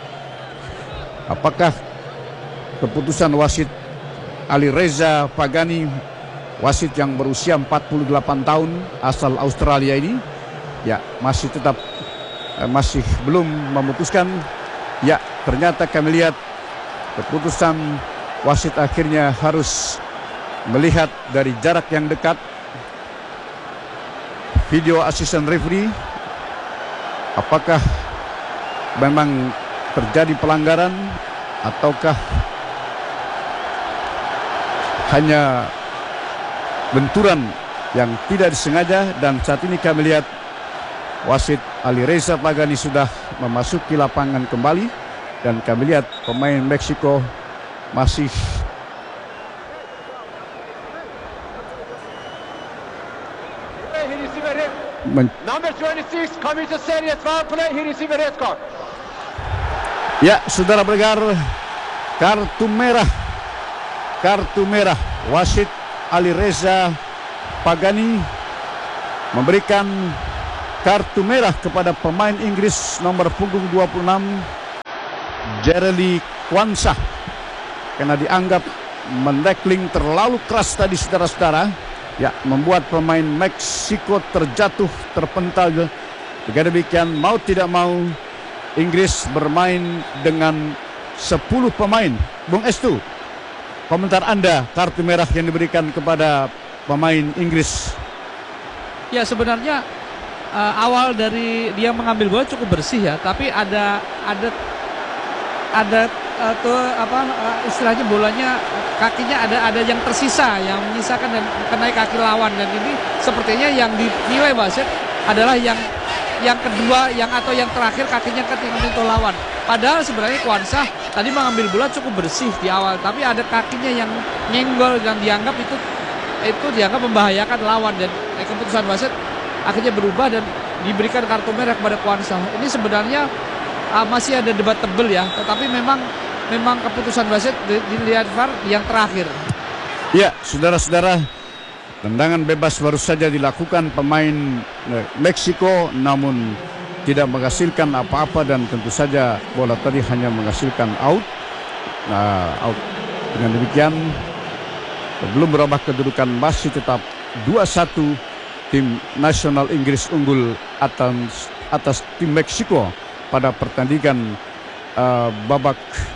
apakah keputusan wasit Alireza Pagani, wasit yang berusia 48 tahun asal Australia ini, ya, masih tetap masih belum memutuskan. Ya, ternyata kami lihat keputusan wasit akhirnya harus melihat dari jarak yang dekat video asisten referee, apakah memang terjadi pelanggaran ataukah hanya benturan yang tidak disengaja. Dan saat ini kami lihat wasit Alireza Pagani sudah memasuki lapangan kembali, dan kami lihat pemain Meksiko masih Number 26 commits a serious foul play. He received a red card. Ya, saudara pendengar, kartu merah. Wasit Alireza Pagani memberikan kartu merah kepada pemain Inggris nomor punggung 26 Jerely Quansah karena dianggap mendekling terlalu keras tadi, saudara-saudara. Ya, membuat pemain Meksiko terjatuh, terpental. Dengan demikian, mau tidak mau Inggris bermain dengan 10 pemain. Bung Estu, komentar Anda kartu merah yang diberikan kepada pemain Inggris? Ya, sebenarnya awal dari dia mengambil bola cukup bersih ya, tapi ada istilahnya bolanya kakinya ada yang tersisa, yang menyisakan dan kenai kaki lawan, dan ini sepertinya yang dinilai wasit adalah yang kedua atau yang terakhir kakinya ketika menyentuh lawan. Padahal sebenarnya Quansah tadi mengambil bola cukup bersih di awal, tapi ada kakinya yang nyenggol dan dianggap itu dianggap membahayakan lawan, dan keputusan wasit akhirnya berubah dan diberikan kartu merah kepada Quansah. Ini sebenarnya masih ada debat tebel ya, tetapi memang keputusan wasit dilihat VAR yang terakhir. Ya, saudara-saudara, tendangan bebas baru saja dilakukan pemain Meksiko, namun tidak menghasilkan apa-apa, dan tentu saja bola tadi hanya menghasilkan out. Out. Dengan demikian, belum berubah kedudukan, masih tetap 2-1 tim nasional Inggris unggul atas tim Meksiko pada pertandingan babak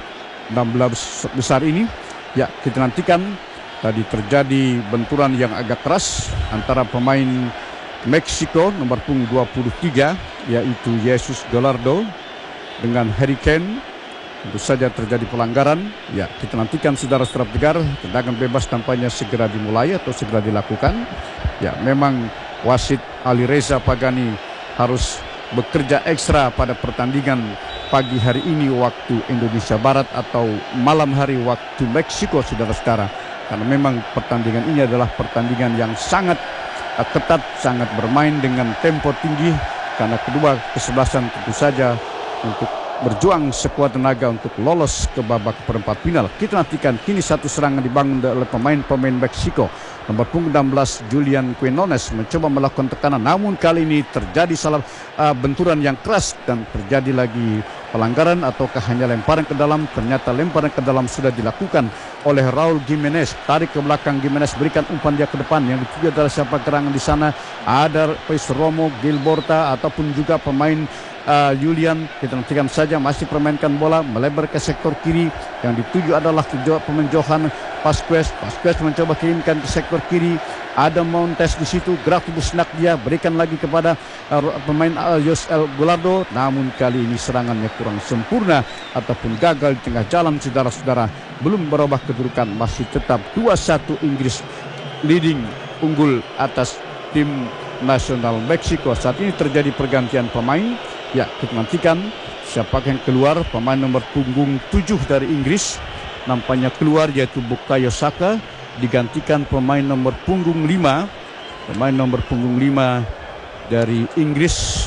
16 besar ini. Ya, kita nantikan. Tadi terjadi benturan yang agak keras antara pemain Meksiko nomor punggung 23 yaitu Jesus Gallardo dengan Harry Kane. Tentu saja terjadi pelanggaran. Ya, kita nantikan saudara-saudara pendengar, tendangan bebas tampaknya segera dimulai atau segera dilakukan. Ya, memang wasit Alireza Pagani harus bekerja ekstra pada pertandingan pagi hari ini waktu Indonesia Barat atau malam hari waktu Meksiko, saudara-saudara. Karena memang pertandingan ini adalah pertandingan yang sangat ketat, sangat bermain dengan tempo tinggi. Karena kedua kesebelasan tentu saja untuk berjuang sekuat tenaga untuk lolos ke babak perempat final. Kita nantikan kini satu serangan dibangun oleh pemain Meksiko. Nomor punggung 16 Julian Quinones mencoba melakukan tekanan, namun kali ini terjadi benturan yang keras dan terjadi lagi pelanggaran ataukah hanya lemparan ke dalam. Ternyata lemparan ke dalam sudah dilakukan oleh Raul Jimenez. Tarik ke belakang Jimenez, berikan umpan dia ke depan. Yang dituju adalah siapa gerangan di sana? Ada Pais Romo, Gilborta ataupun juga pemain Julian. Kita nantikan saja, masih permainkan bola melebar ke sektor kiri. Yang dituju adalah pemain Johan Pasquez mencoba kirimkan ke sektor kiri. Ada Montes di situ, gerak tubuh senak dia, berikan lagi kepada pemain Josel Gallardo. Namun kali ini serangannya kurang sempurna ataupun gagal di tengah jalan, saudara-saudara. Belum berubah kedudukan, masih tetap 2-1 Inggris leading, unggul atas tim nasional Meksiko. Saat ini terjadi pergantian pemain. Ya, kita nantikan siapakah yang keluar. Pemain nomor punggung 7 dari Inggris nampaknya keluar, yaitu Bukayo Saka, digantikan pemain nomor punggung 5. Pemain nomor punggung 5 dari Inggris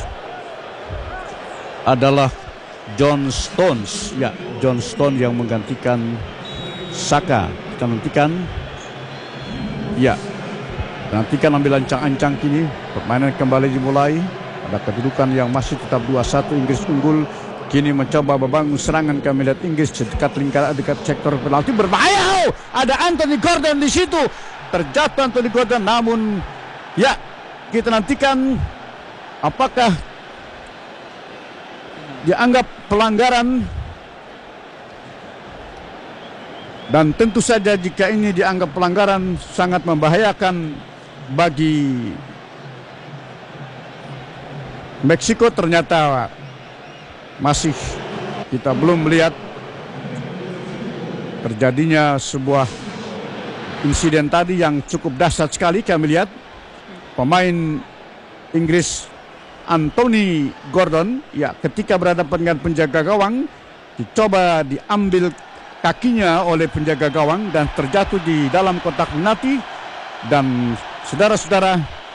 adalah John Stones. Ya, John Stones yang menggantikan Saka. Kita nantikan. Ya, nantikan ambil ancang-ancang kini. Permainan kembali dimulai. Ada kedudukan yang masih tetap 2-1 Inggris unggul. Kini mencoba membangun serangan, kami lihat Inggris dekat lingkaran, dekat sektor penalti, berbahaya. Ada Anthony Gordon di situ. Terjatuh Anthony Gordon, namun ya, kita nantikan apakah dianggap pelanggaran. Dan tentu saja jika ini dianggap pelanggaran sangat membahayakan bagi Meksiko. Ternyata masih kita belum melihat terjadinya sebuah insiden tadi yang cukup dahsyat sekali. Kami lihat pemain Inggris Anthony Gordon, ya, ketika berhadapan dengan penjaga gawang, dicoba diambil kakinya oleh penjaga gawang dan terjatuh di dalam kotak penalti. Dan saudara-saudara,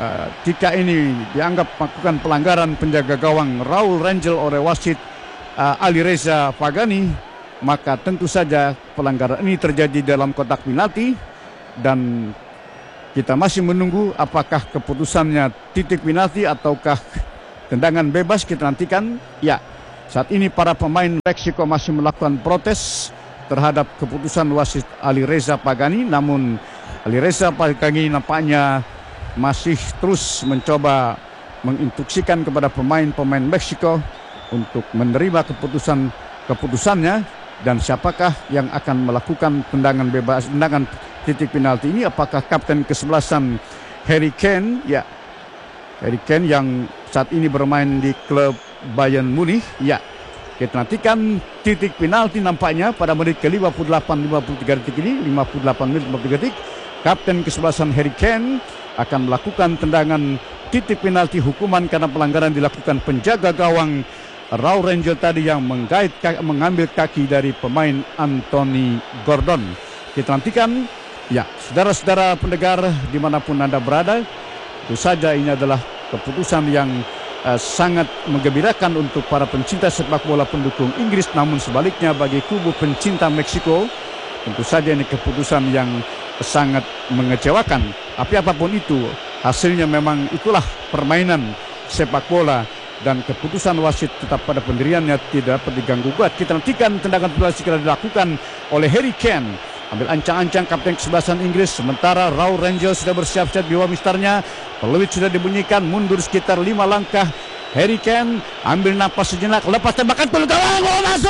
jika ini dianggap melakukan pelanggaran penjaga gawang Raul Rangel oleh wasit Alireza Pagani, maka tentu saja pelanggaran ini terjadi dalam kotak penalti dan kita masih menunggu apakah keputusannya titik penalti ataukah tendangan bebas. Kita nantikan. Ya, saat ini para pemain Meksiko masih melakukan protes terhadap keputusan wasit Alireza Pagani, namun Alireza Pagani nampaknya masih terus mencoba menginstruksikan kepada pemain-pemain Meksiko untuk menerima keputusannya dan siapakah yang akan melakukan tendangan bebas, tendangan titik penalti ini. Apakah kapten kesebelasan Harry Kane? Ya, Harry Kane yang saat ini bermain di klub Bayern Munich. Ya, kita nantikan titik penalti nampaknya pada menit ke-58 53 detik ini, 58 menit 53 detik. Kapten kesebelasan Harry Kane akan melakukan tendangan titik penalti hukuman karena pelanggaran dilakukan penjaga gawang Raul Rangel tadi yang mengambil kaki dari pemain Anthony Gordon. Kita nantikan. Ya, saudara-saudara pendengar dimanapun Anda berada, tentu saja ini adalah keputusan yang sangat menggembirakan untuk para pencinta sepak bola pendukung Inggris. Namun sebaliknya bagi kubu pencinta Meksiko, tentu saja ini keputusan yang sangat mengecewakan. Tapi apapun itu, hasilnya memang itulah permainan sepak bola dan keputusan wasit tetap pada pendiriannya, tidak dapat diganggu gugat. Kita nantikan tendangan penalti segera dilakukan oleh Harry Kane. Ambil ancang-ancang kapten kesebelasan Inggris. Sementara Raul Rangel sudah bersiap-siap di bawah mistarnya. Peluit sudah dibunyikan, mundur sekitar 5 langkah. Harry Kane ambil napas sejenak, lepas tembakan peluit gawang,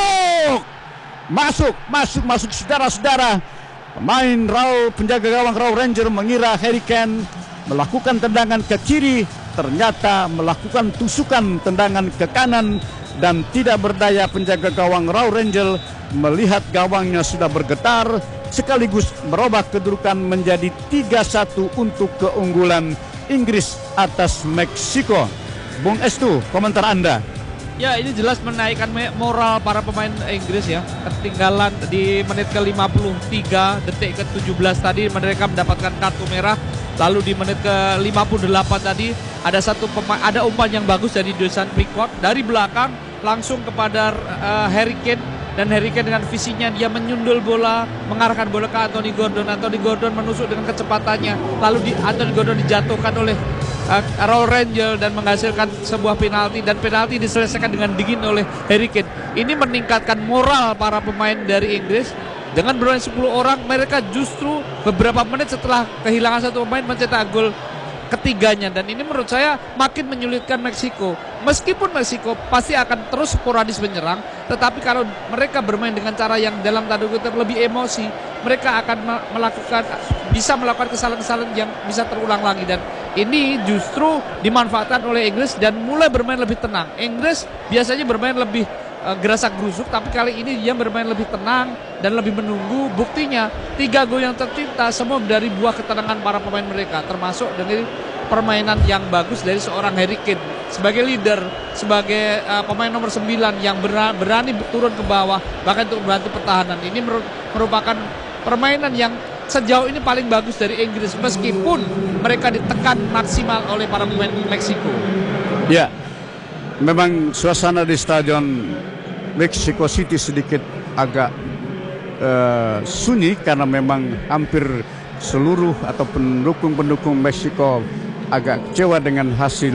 masuk saudara-saudara. Pemain penjaga gawang Raul Rangel mengira Harry Kane melakukan tendangan ke kiri, ternyata melakukan tusukan tendangan ke kanan dan tidak berdaya penjaga gawang Raul Rangel melihat gawangnya sudah bergetar, sekaligus merubah kedudukan menjadi 3-1 untuk keunggulan Inggris atas Meksiko. Bung Estu, komentar Anda? Ya, ini jelas menaikkan moral para pemain Inggris ya. Ketinggalan di menit ke-53, detik ke-17 tadi mereka mendapatkan kartu merah. Lalu di menit ke-58 tadi ada umpan yang bagus dari Dusan Pickford dari belakang langsung kepada Harry Kane. Dan Harry Kane dengan visinya dia menyundul bola, mengarahkan bola ke Anthony Gordon. Anthony Gordon menusuk dengan kecepatannya. Lalu Anthony Gordon dijatuhkan oleh Raul Rangel dan menghasilkan sebuah penalti. Dan penalti diselesaikan dengan dingin oleh Harry Kane. Ini meningkatkan moral para pemain dari Inggris. Dengan bermain 10 orang, mereka justru beberapa menit setelah kehilangan satu pemain mencetak gol ketiganya. Dan ini menurut saya makin menyulitkan Meksiko. Meskipun Meksiko pasti akan terus sporadis menyerang, tetapi kalau mereka bermain dengan cara yang dalam tanda kutip lebih emosi, mereka akan bisa melakukan kesalahan-kesalahan yang bisa terulang lagi. Dan ini justru dimanfaatkan oleh Inggris dan mulai bermain lebih tenang. Inggris biasanya bermain lebih gerasak gerusuk, tapi kali ini dia bermain lebih tenang dan lebih menunggu. Buktinya 3 gol yang tercipta semua dari buah ketenangan para pemain mereka, termasuk dari permainan yang bagus dari seorang Harry Kane sebagai leader, sebagai pemain nomor 9 yang berani turun ke bawah bahkan untuk membantu pertahanan. Ini merupakan permainan yang sejauh ini paling bagus dari Inggris meskipun mereka ditekan maksimal oleh para pemain Meksiko. Ya, memang suasana di stadion Mexico City sedikit agak sunyi karena memang hampir seluruh atau pendukung-pendukung Meksiko agak kecewa dengan hasil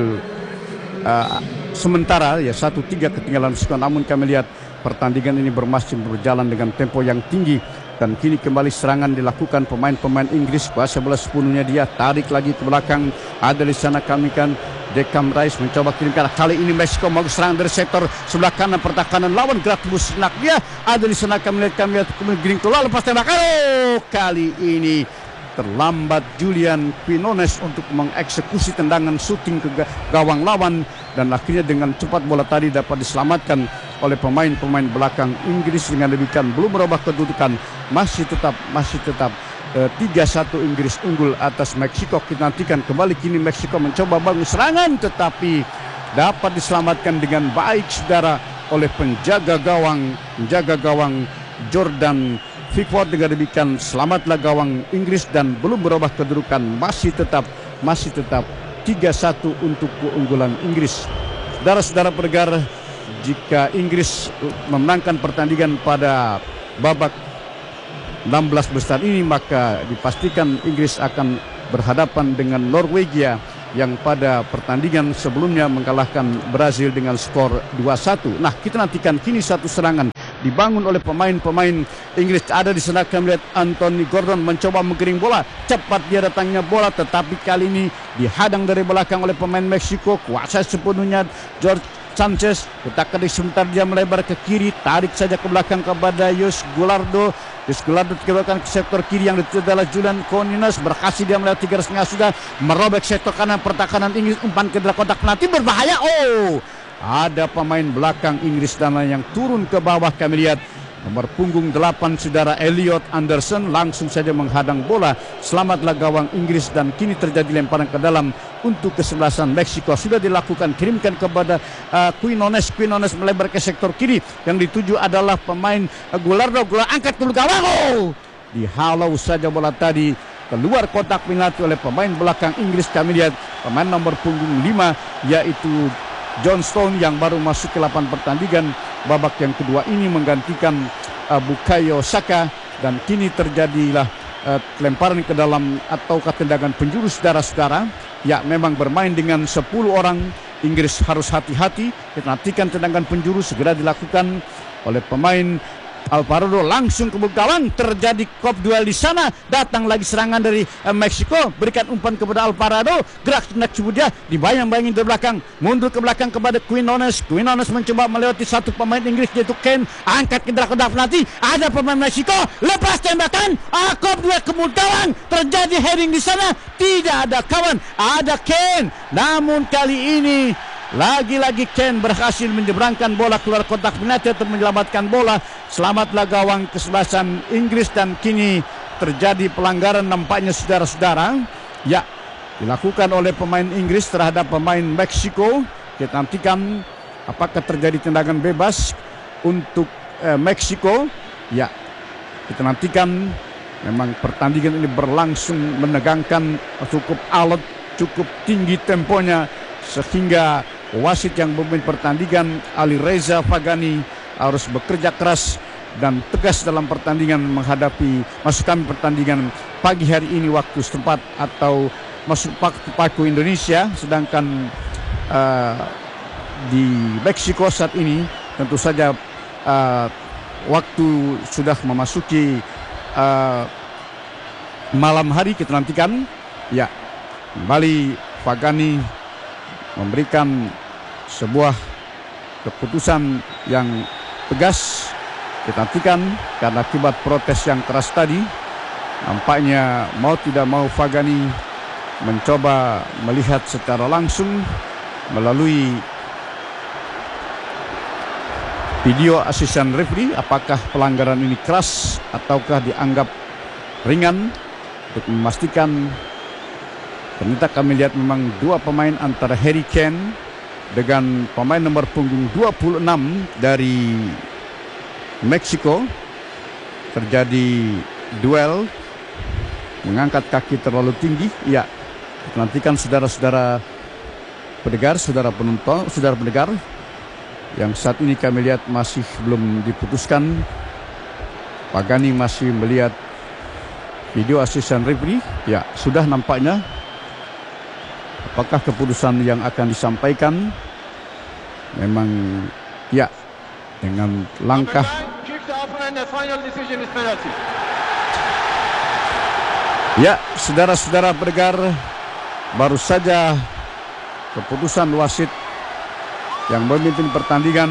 sementara ya 1-3 ketinggalan skor. Namun kami lihat pertandingan ini masih berjalan dengan tempo yang tinggi dan kini kembali serangan dilakukan pemain-pemain Inggris. Kuasa bola sepenuhnya dia tarik lagi ke belakang. Ada di sana kami kan Declan Rice mencoba kirimkan. Kali ini Meksiko mau serang dari sektor sebelah kanan pertahanan lawan gerak tembus senak dia. Ada di sana kami lihat giring keluar lepas tembak. Kali ini terlambat Julian Quinones untuk mengeksekusi tendangan shooting ke gawang lawan dan akhirnya dengan cepat bola tadi dapat diselamatkan oleh pemain-pemain belakang Inggris. Dengan demikian belum merubah kedudukan, masih tetap 3-1 Inggris unggul atas Meksiko. Kita nantikan kembali kini Meksiko mencoba bangun serangan tetapi dapat diselamatkan dengan baik saudara oleh penjaga gawang Jordan Pickford. Dengan demikian selamatlah gawang Inggris dan belum berubah kedudukan, masih tetap 3-1 untuk keunggulan Inggris. Saudara-saudara pendengar, jika Inggris memenangkan pertandingan pada babak 16 besar ini, maka dipastikan Inggris akan berhadapan dengan Norwegia yang pada pertandingan sebelumnya mengalahkan Brazil dengan skor 2-1. Nah, kita nantikan kini satu serangan dibangun oleh pemain-pemain Inggris. Ada di sana kami lihat Anthony Gordon mencoba menggiring bola. Cepat dia datangnya bola, tetapi kali ini dihadang dari belakang oleh pemain Meksiko. Kuasa sepenuhnya George Sanchez, letakkan di sebentar, dia melebar ke kiri, tarik saja ke belakang kepada Yus Gulardo. Yus Gulardo dikembalikan ke sektor kiri yang dituju adalah Julian Cornelius. Berhasil dia melewati garis tengah, sudah merobek sektor kanan pertahanan Inggris, umpan ke dalam kotak penalti, berbahaya. Oh, ada pemain belakang Inggris dan yang turun ke bawah. Kami lihat nomor punggung 8 saudara Elliot Anderson langsung saja menghadang bola. Selamatlah gawang Inggris dan kini terjadi lemparan ke dalam untuk kesebelasan Meksiko. Sudah dilakukan, kirimkan kepada Quinones. Quinones melebar ke sektor kiri yang dituju adalah pemain Gulardo. Angkat dulu gawang. Oh, dihalau saja bola tadi keluar kotak penalti oleh pemain belakang Inggris. Kami lihat pemain nomor punggung 5 yaitu John Stone yang baru masuk ke 8 pertandingan babak yang kedua ini menggantikan Bukayo Saka, dan kini terjadilah lemparan ke dalam atau tendangan penjuru. Saudara-saudara, ya memang bermain dengan 10 orang. Inggris harus hati-hati. Kita nantikan tendangan penjuru segera dilakukan oleh pemain Alvarado, langsung ke gawang. Terjadi kop duel di sana. Datang lagi serangan dari Meksiko. Berikan umpan kepada Alvarado. Gerak coba dia dibayang-bayangin dari belakang. Mundur ke belakang kepada Quinones. Quinones mencoba melewati satu pemain Inggris yaitu Kane. Angkat ke kotak penalti. Ada pemain Meksiko. Lepas tembakan. Kop duel ke gawang. Terjadi heading di sana. Tidak ada kawan. Ada Kane. Namun kali ini lagi-lagi Kane berhasil menyeberangkan bola keluar kotak penalti untuk menyelamatkan bola. Selamatlah gawang kesebelasan Inggris, dan kini terjadi pelanggaran nampaknya saudara-saudara. Ya, dilakukan oleh pemain Inggris terhadap pemain Meksiko. Kita nantikan apakah terjadi tendangan bebas untuk Meksiko. Ya, kita nantikan. Memang pertandingan ini berlangsung menegangkan, cukup alot, cukup tinggi temponya, sehingga wasit yang memimpin pertandingan Ali Reza Fagani harus bekerja keras dan tegas dalam pertandingan menghadapi masuk kami pertandingan pagi hari ini waktu setempat atau masuk waktu Indonesia. Sedangkan di Meksiko saat ini tentu saja waktu sudah memasuki malam hari. Kita nantikan. Ya, kembali Fagani memberikan sebuah keputusan yang tegas. Kita nantikan, karena akibat protes yang keras tadi, nampaknya mau tidak mau Fagani mencoba melihat secara langsung melalui video asisten referee apakah pelanggaran ini keras ataukah dianggap ringan. Untuk memastikan, ternyata kami lihat memang dua pemain antara Harry Kane dengan pemain nomor punggung 26 dari Meksiko terjadi duel mengangkat kaki terlalu tinggi. Ya, nantikan saudara-saudara pendengar, saudara penonton, saudara pendengar, yang saat ini kami lihat masih belum diputuskan. Fagani masih melihat video asisten referee. Ya, sudah nampaknya. Apakah keputusan yang akan disampaikan memang ya dengan langkah ya, saudara-saudara pendengar, baru saja keputusan wasit yang memimpin pertandingan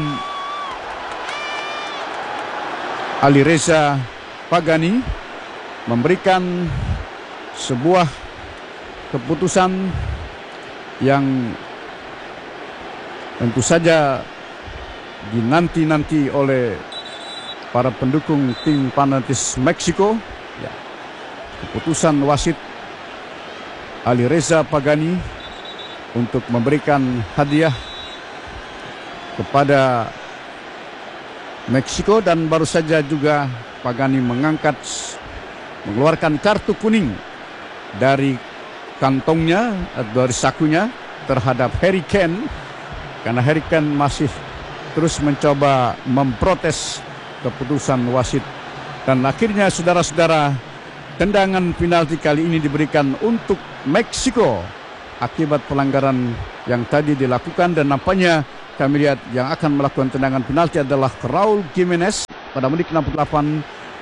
Ali Reza Fagani memberikan sebuah keputusan yang tentu saja dinanti-nanti oleh para pendukung tim fanatis Meksiko. Ya, keputusan wasit Ali Reza Fagani untuk memberikan hadiah kepada Meksiko, dan baru saja juga Fagani mengeluarkan kartu kuning dari kantongnya, dari sakunya terhadap Harry Kane, karena Harry Kane masih terus mencoba memprotes keputusan wasit. Dan akhirnya saudara-saudara, tendangan penalti kali ini diberikan untuk Meksiko akibat pelanggaran yang tadi dilakukan, dan nampaknya kami lihat yang akan melakukan tendangan penalti adalah Raul Jimenez pada menit 68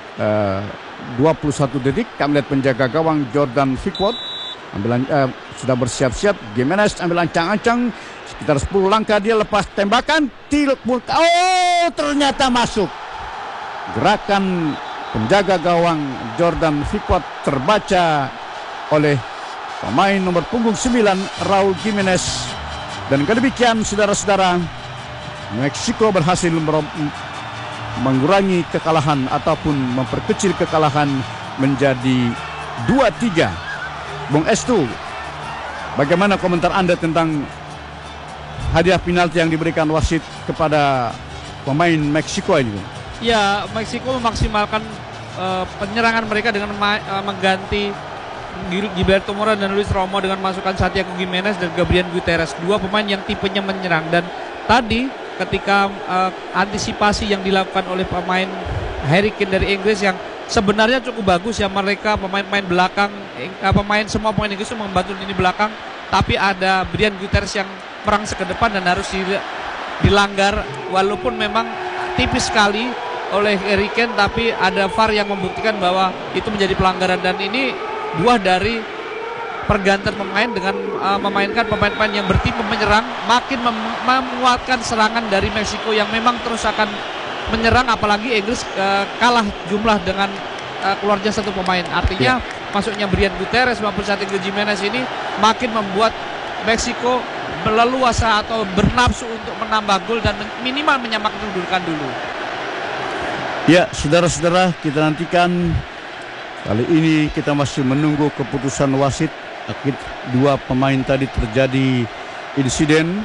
21 detik. Kami lihat penjaga gawang Jordan Pickford sudah bersiap-siap. Jimenez ambil ancang-ancang sekitar 10 langkah, dia lepas tembakan, ternyata masuk. Gerakan penjaga gawang Jordan Pickford terbaca oleh pemain nomor punggung 9 Raul Jimenez. Dan kedemikian saudara-saudara, Meksiko berhasil mengurangi kekalahan ataupun memperkecil kekalahan menjadi 2-3. Bung Estu, bagaimana komentar Anda tentang hadiah penalti yang diberikan wasit kepada pemain Meksiko ini? Ya, Meksiko memaksimalkan penyerangan mereka dengan mengganti Gilberto Mora dan Luis Romo dengan masukkan Santiago Giménez dan Gabriel Guterres, dua pemain yang tipenya menyerang. Dan tadi ketika antisipasi yang dilakukan oleh pemain Harry Kane dari Inggris yang sebenarnya cukup bagus ya, mereka pemain-pemain belakang, semua pemain Inggris itu membantu lini belakang, tapi ada Brian Guterres yang merangsek ke depan dan harus dilanggar walaupun memang tipis sekali oleh Harry Kane, tapi ada VAR yang membuktikan bahwa itu menjadi pelanggaran. Dan ini buah dari pergantian pemain dengan memainkan pemain-pemain yang bertipe menyerang, makin menguatkan serangan dari Meksiko yang memang terus akan menyerang, apalagi Inggris kalah jumlah dengan keluarnya satu pemain. Artinya masuknya Brian Guterres maupun Santiago Giménez ini makin membuat Meksiko leluasa atau bernafsu untuk menambah gol dan minimal menyamakan kedudukan dulu. Ya, saudara-saudara, kita nantikan. Kali ini kita masih menunggu keputusan wasit. Akibat dua pemain tadi terjadi insiden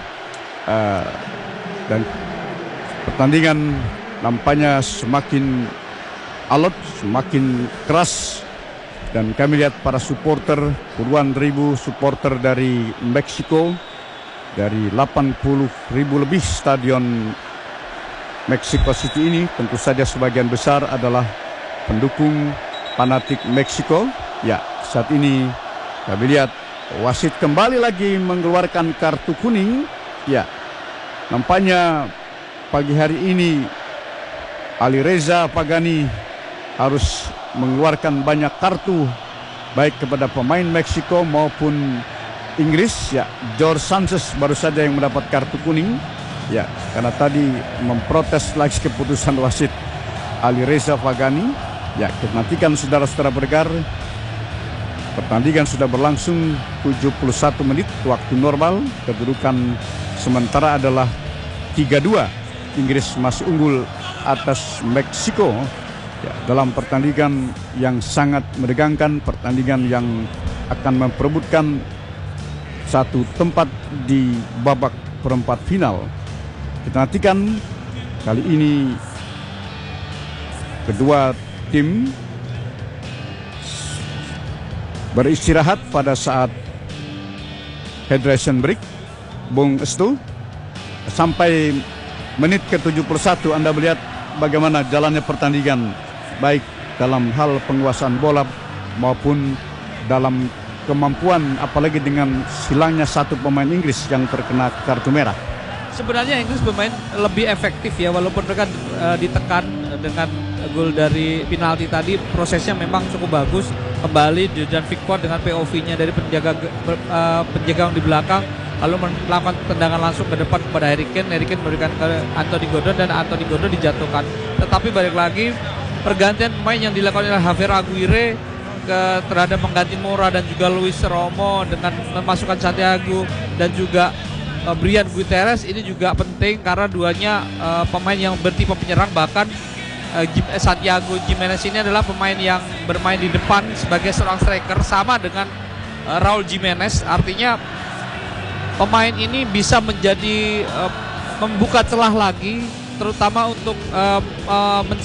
dan pertandingan nampaknya semakin alot, semakin keras. Dan kami lihat para supporter, puluhan ribu supporter dari Meksiko, dari 80.000 lebih stadion Mexico City ini, tentu saja sebagian besar adalah pendukung fanatik Meksiko. Ya, saat ini kami lihat wasit kembali lagi mengeluarkan kartu kuning. Ya, nampaknya pagi hari ini Alireza Pagani harus mengeluarkan banyak kartu baik kepada pemain Meksiko maupun Inggris. Ya, Jorge Sanchez baru saja yang mendapat kartu kuning. Ya, karena tadi memprotes lagi keputusan wasit Alireza Pagani. Ya, kita nantikan saudara-saudara bergar. Pertandingan sudah berlangsung 71 menit waktu normal. Kedudukan sementara adalah 3-2. Inggris masih unggul atas Meksiko. Ya, dalam pertandingan yang sangat menegangkan, pertandingan yang akan memperebutkan satu tempat di babak perempat final. Kita nantikan kali ini kedua tim beristirahat pada saat hydration break. Bung Estu, sampai menit ke-71 Anda melihat bagaimana jalannya pertandingan, baik dalam hal penguasaan bola maupun dalam kemampuan, apalagi dengan hilangnya satu pemain Inggris yang terkena kartu merah. Sebenarnya Inggris bermain lebih efektif ya, walaupun mereka ditekan dengan gol dari penalti tadi. Prosesnya memang cukup bagus. Kembali Jordan Pickford dengan POV-nya dari penjaga di belakang, lalu melakukan tendangan langsung ke depan kepada Harry Kane. Harry Kane memberikan ke Anthony Gordon dan Anthony Gordon dijatuhkan. Tetapi balik lagi pergantian pemain yang dilakukan oleh Javier Aguirre terhadap mengganti Mora dan juga Luis Romo dengan memasukkan Santiago dan juga Brian Guterres ini juga penting karena duanya pemain yang bertipe penyerang. Bahkan Santiago Giménez ini adalah pemain yang bermain di depan sebagai seorang striker sama dengan Raul Jimenez. Artinya pemain ini bisa menjadi membuka celah lagi, terutama untuk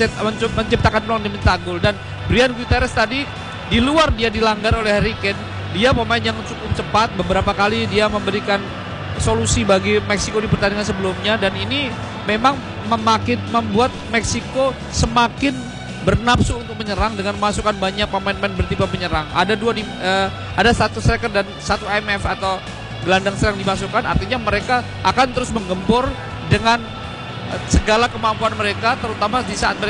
menciptakan peluang di mencetak gol. Dan Brian Guterres tadi di luar dia dilanggar oleh Harry Kane, dia pemain yang cukup cepat, beberapa kali dia memberikan solusi bagi Meksiko di pertandingan sebelumnya, dan ini memang membuat Meksiko semakin bernafsu untuk menyerang dengan memasukkan banyak pemain-pemain bertipe penyerang. Ada satu striker dan satu IMF atau gelandang serang dimasukkan, artinya mereka akan terus menggempur dengan segala kemampuan mereka, terutama di saat mereka